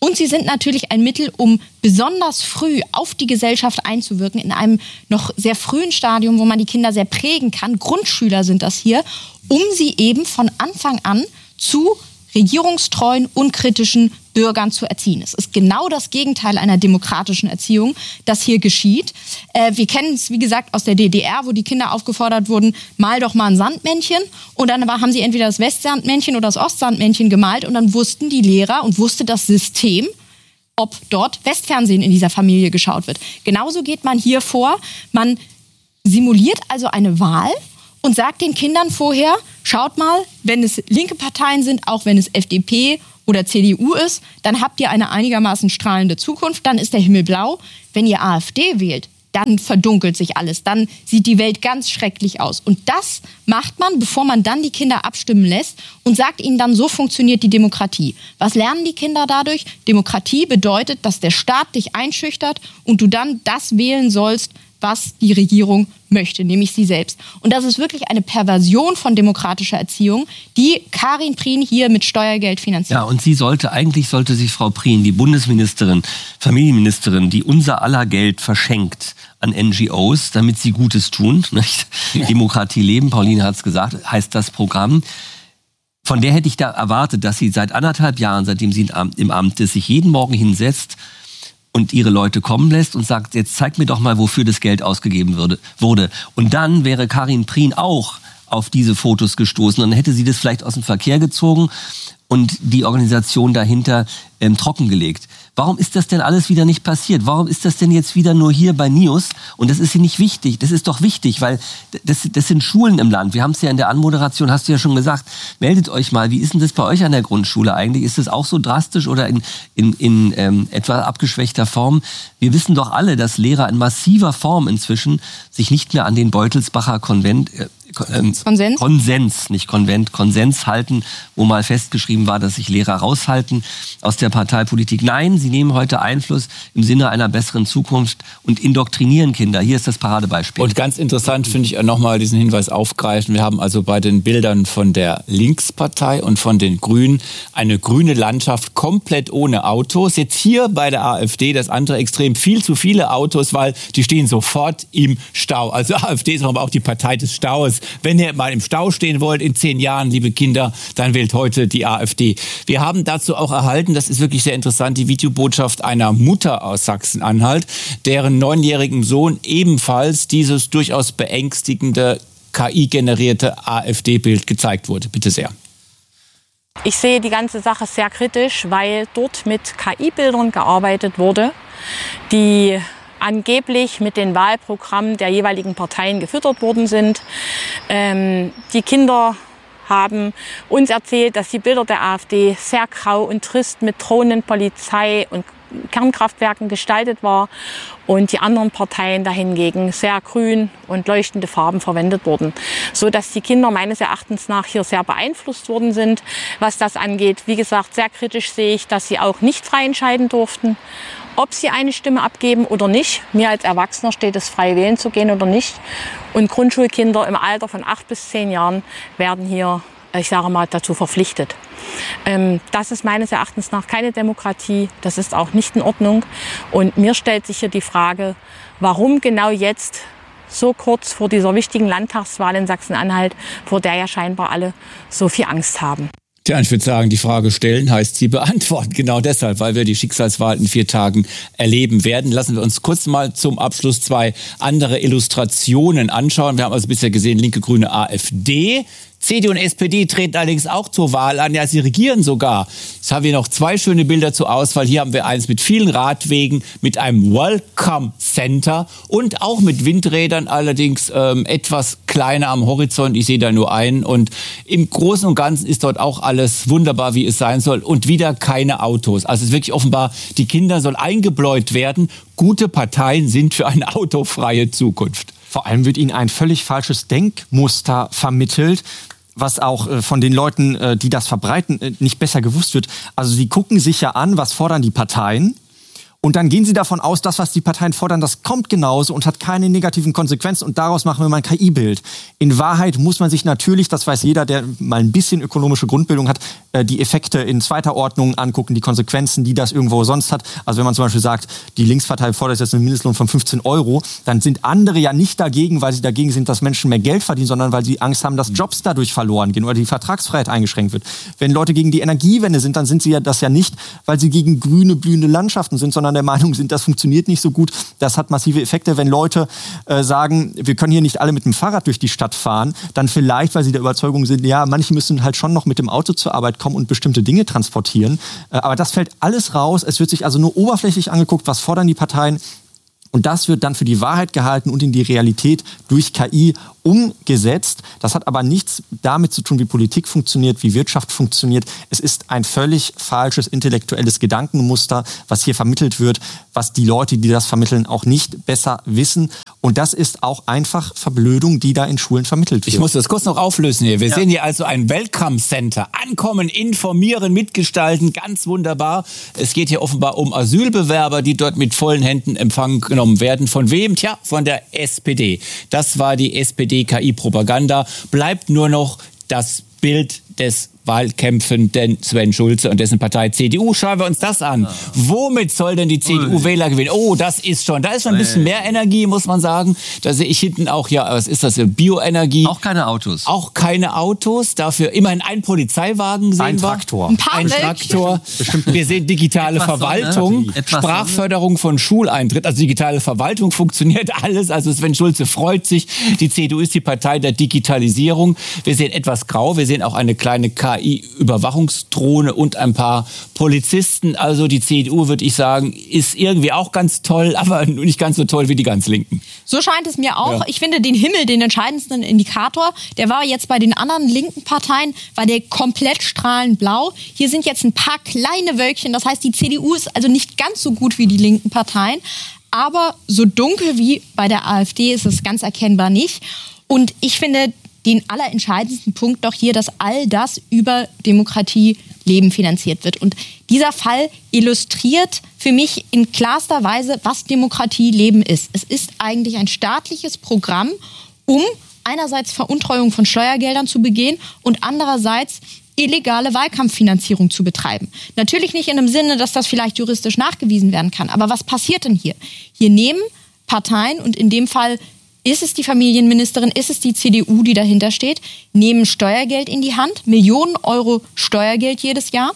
Und sie sind natürlich ein Mittel, um besonders früh auf die Gesellschaft einzuwirken, in einem noch sehr frühen Stadium, wo man die Kinder sehr prägen kann. Grundschüler sind das hier, um sie eben von Anfang an zu regierungstreuen, unkritischen Bürgern zu erziehen. Es ist genau das Gegenteil einer demokratischen Erziehung, das hier geschieht. Äh, wir kennen es, wie gesagt, aus der D D R, wo die Kinder aufgefordert wurden, mal doch mal ein Sandmännchen. Und dann haben sie entweder das Westsandmännchen oder das Ostsandmännchen gemalt. Und dann wussten die Lehrer und wusste das System, ob dort Westfernsehen in dieser Familie geschaut wird. Genauso geht man hier vor. Man simuliert also eine Wahl und sagt den Kindern vorher, schaut mal, wenn es linke Parteien sind, auch wenn es F D P oder C D U ist, dann habt ihr eine einigermaßen strahlende Zukunft, dann ist der Himmel blau. Wenn ihr AfD wählt, dann verdunkelt sich alles, dann sieht die Welt ganz schrecklich aus. Und das macht man, bevor man dann die Kinder abstimmen lässt und sagt ihnen dann, so funktioniert die Demokratie. Was lernen die Kinder dadurch? Demokratie bedeutet, dass der Staat dich einschüchtert und du dann das wählen sollst, was die Regierung möchte, nämlich sie selbst. Und das ist wirklich eine Perversion von demokratischer Erziehung, die Karin Prien hier mit Steuergeld finanziert. Ja, und sie sollte, eigentlich sollte sich Frau Prien, die Bundesministerin, Familienministerin, die unser aller Geld verschenkt an N G Os, damit sie Gutes tun, nicht? Ja. Demokratie leben, Pauline hat es gesagt, heißt das Programm. Von der hätte ich da erwartet, dass sie seit anderthalb Jahren, seitdem sie im Amt ist, sich jeden Morgen hinsetzt und ihre Leute kommen lässt und sagt, jetzt zeig mir doch mal, wofür das Geld ausgegeben würde, wurde. Und dann wäre Karin Prien auch auf diese Fotos gestoßen und dann hätte sie das vielleicht aus dem Verkehr gezogen und die Organisation dahinter ähm, trockengelegt. Warum ist das denn alles wieder nicht passiert? Warum ist das denn jetzt wieder nur hier bei News? Und das ist hier nicht wichtig. Das ist doch wichtig, weil das, das sind Schulen im Land. Wir haben es ja in der Anmoderation, hast du ja schon gesagt, meldet euch mal. Wie ist denn das bei euch an der Grundschule eigentlich? Ist das auch so drastisch oder in, in, in ähm, etwa abgeschwächter Form? Wir wissen doch alle, dass Lehrer in massiver Form inzwischen sich nicht mehr an den Beutelsbacher Konvent, äh, Konsens? Konsens, nicht Konvent, Konsens halten, wo mal festgeschrieben war, dass sich Lehrer raushalten aus der Parteipolitik. Nein, sie nehmen heute Einfluss im Sinne einer besseren Zukunft und indoktrinieren Kinder. Hier ist das Paradebeispiel. Und ganz interessant finde ich nochmal diesen Hinweis aufgreifen. Wir haben also bei den Bildern von der Linkspartei und von den Grünen eine grüne Landschaft komplett ohne Autos. Jetzt hier bei der AfD das andere Extrem, viel zu viele Autos, weil die stehen sofort im Stau. Also AfD ist aber auch die Partei des Staus. Wenn ihr mal im Stau stehen wollt in zehn Jahren, liebe Kinder, dann wählt heute die AfD. Wir haben dazu auch erhalten, das ist wirklich sehr interessant, die Videobotschaft einer Mutter aus Sachsen-Anhalt, deren neunjährigen Sohn ebenfalls dieses durchaus beängstigende K I-generierte AfD-Bild gezeigt wurde. Bitte sehr. Ich sehe die ganze Sache sehr kritisch, weil dort mit K I-Bildern gearbeitet wurde, die angeblich mit den Wahlprogrammen der jeweiligen Parteien gefüttert worden sind. Ähm, die Kinder haben uns erzählt, dass die Bilder der AfD sehr grau und trist mit Drohnen, Polizei und Kernkraftwerken gestaltet war und die anderen Parteien dahingegen sehr grün und leuchtende Farben verwendet wurden, so dass die Kinder meines Erachtens nach hier sehr beeinflusst worden sind, was das angeht. Wie gesagt, sehr kritisch sehe ich, dass sie auch nicht frei entscheiden durften, ob sie eine Stimme abgeben oder nicht. Mir als Erwachsener steht es frei, wählen zu gehen oder nicht. Und Grundschulkinder im Alter von acht bis zehn Jahren werden hier, ich sage mal, dazu verpflichtet. Ähm, das ist meines Erachtens nach keine Demokratie. Das ist auch nicht in Ordnung. Und mir stellt sich hier die Frage, warum genau jetzt, so kurz vor dieser wichtigen Landtagswahl in Sachsen-Anhalt, vor der ja scheinbar alle so viel Angst haben. Tja, ich würde sagen, die Frage stellen heißt sie beantworten. Genau deshalb, weil wir die Schicksalswahl in vier Tagen erleben werden. Lassen wir uns kurz mal zum Abschluss zwei andere Illustrationen anschauen. Wir haben also bisher gesehen, linke, grüne, AfD. C D U und S P D treten allerdings auch zur Wahl an. Ja, sie regieren sogar. Jetzt haben wir noch zwei schöne Bilder zur Auswahl. Hier haben wir eins mit vielen Radwegen, mit einem Welcome Center und auch mit Windrädern, allerdings ähm, etwas kleiner am Horizont. Ich sehe da nur einen. Und im Großen und Ganzen ist dort auch alles wunderbar, wie es sein soll. Und wieder keine Autos. Also es ist wirklich offenbar, die Kinder sollen eingebläut werden. Gute Parteien sind für eine autofreie Zukunft. Vor allem wird ihnen ein völlig falsches Denkmuster vermittelt, was auch äh, von den Leuten, äh, die das verbreiten, äh, nicht besser gewusst wird. Also sie gucken sich ja an, was fordern die Parteien Und dann gehen sie davon aus, das, was die Parteien fordern, das kommt genauso und hat keine negativen Konsequenzen. Und daraus machen wir mal ein K I-Bild. In Wahrheit muss man sich natürlich, das weiß jeder, der mal ein bisschen ökonomische Grundbildung hat, die Effekte in zweiter Ordnung angucken, die Konsequenzen, die das irgendwo sonst hat. Also wenn man zum Beispiel sagt, die Linkspartei fordert jetzt einen Mindestlohn von fünfzehn Euro, dann sind andere ja nicht dagegen, weil sie dagegen sind, dass Menschen mehr Geld verdienen, sondern weil sie Angst haben, dass Jobs dadurch verloren gehen oder die Vertragsfreiheit eingeschränkt wird. Wenn Leute gegen die Energiewende sind, dann sind sie ja das ja nicht, weil sie gegen grüne, blühende Landschaften sind, sondern der Meinung sind, das funktioniert nicht so gut. Das hat massive Effekte. Wenn Leute äh, sagen, wir können hier nicht alle mit dem Fahrrad durch die Stadt fahren, dann vielleicht, weil sie der Überzeugung sind, ja, manche müssen halt schon noch mit dem Auto zur Arbeit kommen und bestimmte Dinge transportieren. Äh, aber das fällt alles raus. Es wird sich also nur oberflächlich angeguckt, was fordern die Parteien. Und das wird dann für die Wahrheit gehalten und in die Realität durch K I umgesetzt. Das hat aber nichts damit zu tun, wie Politik funktioniert, wie Wirtschaft funktioniert. Es ist ein völlig falsches intellektuelles Gedankenmuster, was hier vermittelt wird, was die Leute, die das vermitteln, auch nicht besser wissen. Und das ist auch einfach Verblödung, die da in Schulen vermittelt wird. Ich muss das kurz noch auflösen hier. Wir ja. sehen hier also ein Welcome-Center. Ankommen, informieren, mitgestalten, ganz wunderbar. Es geht hier offenbar um Asylbewerber, die dort mit vollen Händen empfangen genommen werden. Von wem? Tja, von der S P D. Das war die S P D-K I-Propaganda. Bleibt nur noch das Bild des wahlkämpfenden Sven Schulze und dessen Partei C D U. Schauen wir uns das an. Womit soll denn die C D U-Wähler gewinnen? Oh, das ist schon, da ist schon ein bisschen mehr Energie, muss man sagen. Da sehe ich hinten auch, ja, was ist das, Bioenergie. Auch keine Autos. Auch keine Autos. Dafür immerhin ein Polizeiwagen sehen ein wir. Traktor. Ein, ein Traktor. Wir sehen digitale Etwas Verwaltung, Sonne. Sprachförderung von Schuleintritt. Also digitale Verwaltung funktioniert alles. Also Sven Schulze freut sich. Die C D U ist die Partei der Digitalisierung. Wir sehen etwas grau. Wir sehen auch eine kleine K I-Überwachungsdrohne und ein paar Polizisten. Also die C D U, würde ich sagen, ist irgendwie auch ganz toll, aber nicht ganz so toll wie die ganz Linken. So scheint es mir auch. Ja. Ich finde den Himmel, den entscheidendsten Indikator, der war jetzt bei den anderen linken Parteien, war der komplett strahlend blau. Hier sind jetzt ein paar kleine Wölkchen. Das heißt, die C D U ist also nicht ganz so gut wie die linken Parteien. Aber so dunkel wie bei der AfD ist es ganz erkennbar nicht. Und ich finde den allerentscheidendsten Punkt doch hier, dass all das über Demokratie Leben finanziert wird. Und dieser Fall illustriert für mich in klarster Weise, was Demokratie Leben ist. Es ist eigentlich ein staatliches Programm, um einerseits Veruntreuung von Steuergeldern zu begehen und andererseits illegale Wahlkampffinanzierung zu betreiben. Natürlich nicht in dem Sinne, dass das vielleicht juristisch nachgewiesen werden kann. Aber was passiert denn hier? Hier nehmen Parteien, und in dem Fall ist es die Familienministerin, ist es die C D U, die dahinter steht, nehmen Steuergeld in die Hand, Millionen Euro Steuergeld jedes Jahr,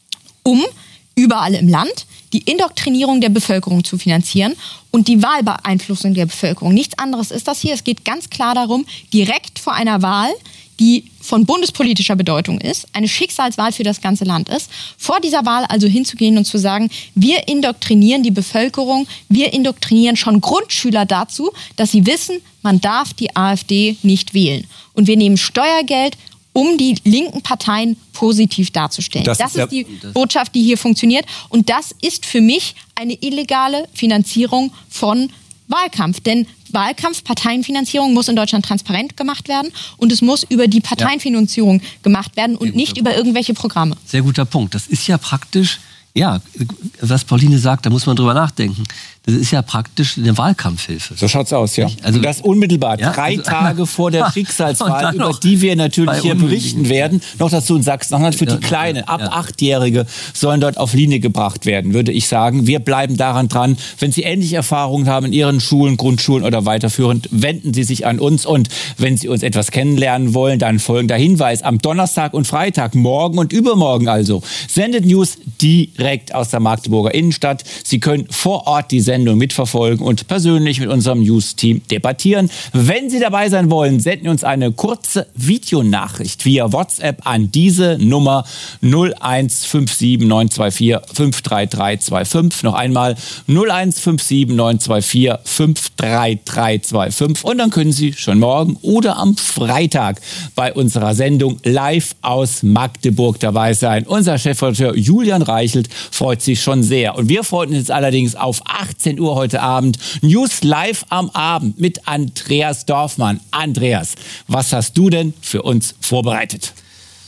um überall im Land die Indoktrinierung der Bevölkerung zu finanzieren und die Wahlbeeinflussung der Bevölkerung. Nichts anderes ist das hier. Es geht ganz klar darum, direkt vor einer Wahl, die von bundespolitischer Bedeutung ist, eine Schicksalswahl für das ganze Land ist, vor dieser Wahl also hinzugehen und zu sagen, wir indoktrinieren die Bevölkerung, wir indoktrinieren schon Grundschüler dazu, dass sie wissen, man darf die AfD nicht wählen. Und wir nehmen Steuergeld, um die linken Parteien positiv darzustellen. Das, das ist, ist die Botschaft, die hier funktioniert. Und das ist für mich eine illegale Finanzierung von Wahlkampf. Denn Wahlkampf, Parteienfinanzierung muss in Deutschland transparent gemacht werden und es muss über die Parteienfinanzierung gemacht werden und nicht über irgendwelche Programme. Sehr guter Punkt. Das ist ja praktisch, ja, was Pauline sagt, da muss man drüber nachdenken. Das ist ja praktisch eine Wahlkampfhilfe. So schaut's aus, ja. Also, das unmittelbar, ja, drei also, Tage vor der Schicksalswahl, über noch die wir natürlich hier berichten werden. Ja. Noch dazu in Sachsen-Anhalt für ja, die Kleinen, ab ja. Achtjährige sollen dort auf Linie gebracht werden, würde ich sagen. Wir bleiben daran dran. Wenn Sie ähnliche Erfahrungen haben in Ihren Schulen, Grundschulen oder weiterführend, wenden Sie sich an uns. Und wenn Sie uns etwas kennenlernen wollen, dann folgender Hinweis. Am Donnerstag und Freitag, morgen und übermorgen also, sendet News direkt aus der Magdeburger Innenstadt. Sie können vor Ort die Sendung mitverfolgen und persönlich mit unserem News-Team debattieren. Wenn Sie dabei sein wollen, senden Sie uns eine kurze Videonachricht via WhatsApp an diese Nummer null eins fünf sieben neun zwei vier fünf drei drei zwei fünf. Noch einmal null eins fünf sieben neun zwei vier fünf drei drei zwei fünf. Und dann können Sie schon morgen oder am Freitag bei unserer Sendung live aus Magdeburg dabei sein. Unser Chefredakteur Julian Reichelt freut sich schon sehr. Und wir freuen uns allerdings auf achtzehn Uhr heute Abend. News live am Abend mit Andreas Dorfmann. Andreas, was hast du denn für uns vorbereitet?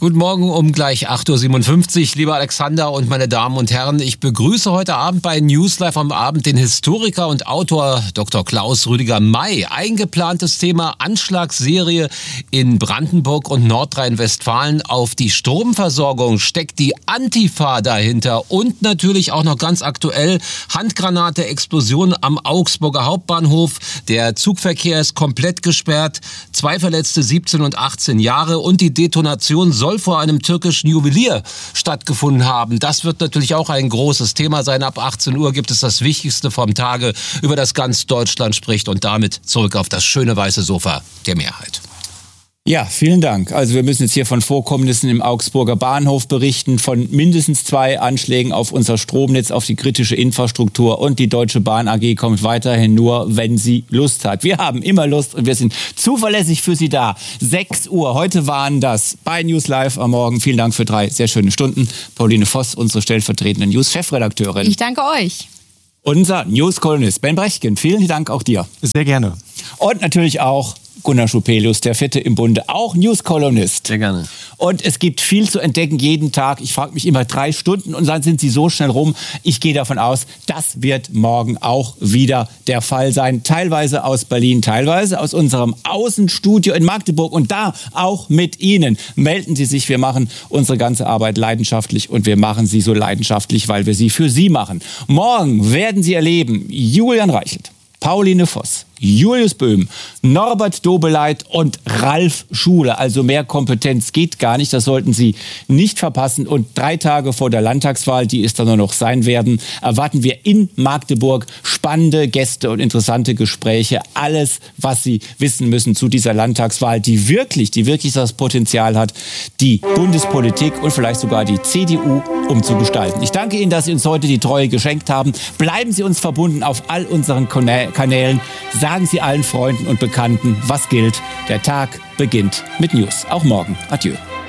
Guten Morgen um gleich acht Uhr siebenundfünfzig, lieber Alexander und meine Damen und Herren. Ich begrüße heute Abend bei Newslive am Abend den Historiker und Autor Doktor Klaus Rüdiger May. Eingeplantes Thema Anschlagsserie in Brandenburg und Nordrhein-Westfalen auf die Stromversorgung. Steckt die Antifa dahinter? Und natürlich auch noch ganz aktuell Handgranate, Explosion am Augsburger Hauptbahnhof. Der Zugverkehr ist komplett gesperrt. Zwei Verletzte, siebzehn und achtzehn Jahre. Und die Detonation soll vor einem türkischen Juwelier stattgefunden haben. Das wird natürlich auch ein großes Thema sein. Ab achtzehn Uhr gibt es das Wichtigste vom Tage, über das ganz Deutschland spricht. Und damit zurück auf das schöne weiße Sofa der Mehrheit. Ja, vielen Dank. Also wir müssen jetzt hier von Vorkommnissen im Augsburger Bahnhof berichten, von mindestens zwei Anschlägen auf unser Stromnetz, auf die kritische Infrastruktur, und die Deutsche Bahn A G kommt weiterhin nur, wenn sie Lust hat. Wir haben immer Lust und wir sind zuverlässig für Sie da. sechs Uhr, heute waren das bei News Live am Morgen. Vielen Dank für drei sehr schöne Stunden. Pauline Voss, unsere stellvertretende News-Chefredakteurin. Ich danke euch. Unser News-Kolumnist Ben Brechtgen, vielen Dank auch dir. Sehr gerne. Und natürlich auch Gunnar Schupelius, der Vierte im Bunde, auch News-Kolumnist. Sehr gerne. Und es gibt viel zu entdecken jeden Tag. Ich frage mich immer drei Stunden und dann sind sie so schnell rum. Ich gehe davon aus, das wird morgen auch wieder der Fall sein. Teilweise aus Berlin, teilweise aus unserem Außenstudio in Magdeburg. Und da auch mit Ihnen. Melden Sie sich. Wir machen unsere ganze Arbeit leidenschaftlich und wir machen sie so leidenschaftlich, weil wir sie für Sie machen. Morgen werden Sie erleben Julian Reichelt, Pauline Voss, Julius Böhm, Norbert Dobeleit und Ralf Schuler. Also mehr Kompetenz geht gar nicht. Das sollten Sie nicht verpassen. Und drei Tage vor der Landtagswahl, die es dann nur noch sein werden, erwarten wir in Magdeburg spannende Gäste und interessante Gespräche. Alles, was Sie wissen müssen zu dieser Landtagswahl, die wirklich, die wirklich das Potenzial hat, die Bundespolitik und vielleicht sogar die C D U umzugestalten. Ich danke Ihnen, dass Sie uns heute die Treue geschenkt haben. Bleiben Sie uns verbunden auf all unseren Kanälen. Sagen Sie allen Freunden und Bekannten, was gilt. Der Tag beginnt mit News. Auch morgen. Adieu.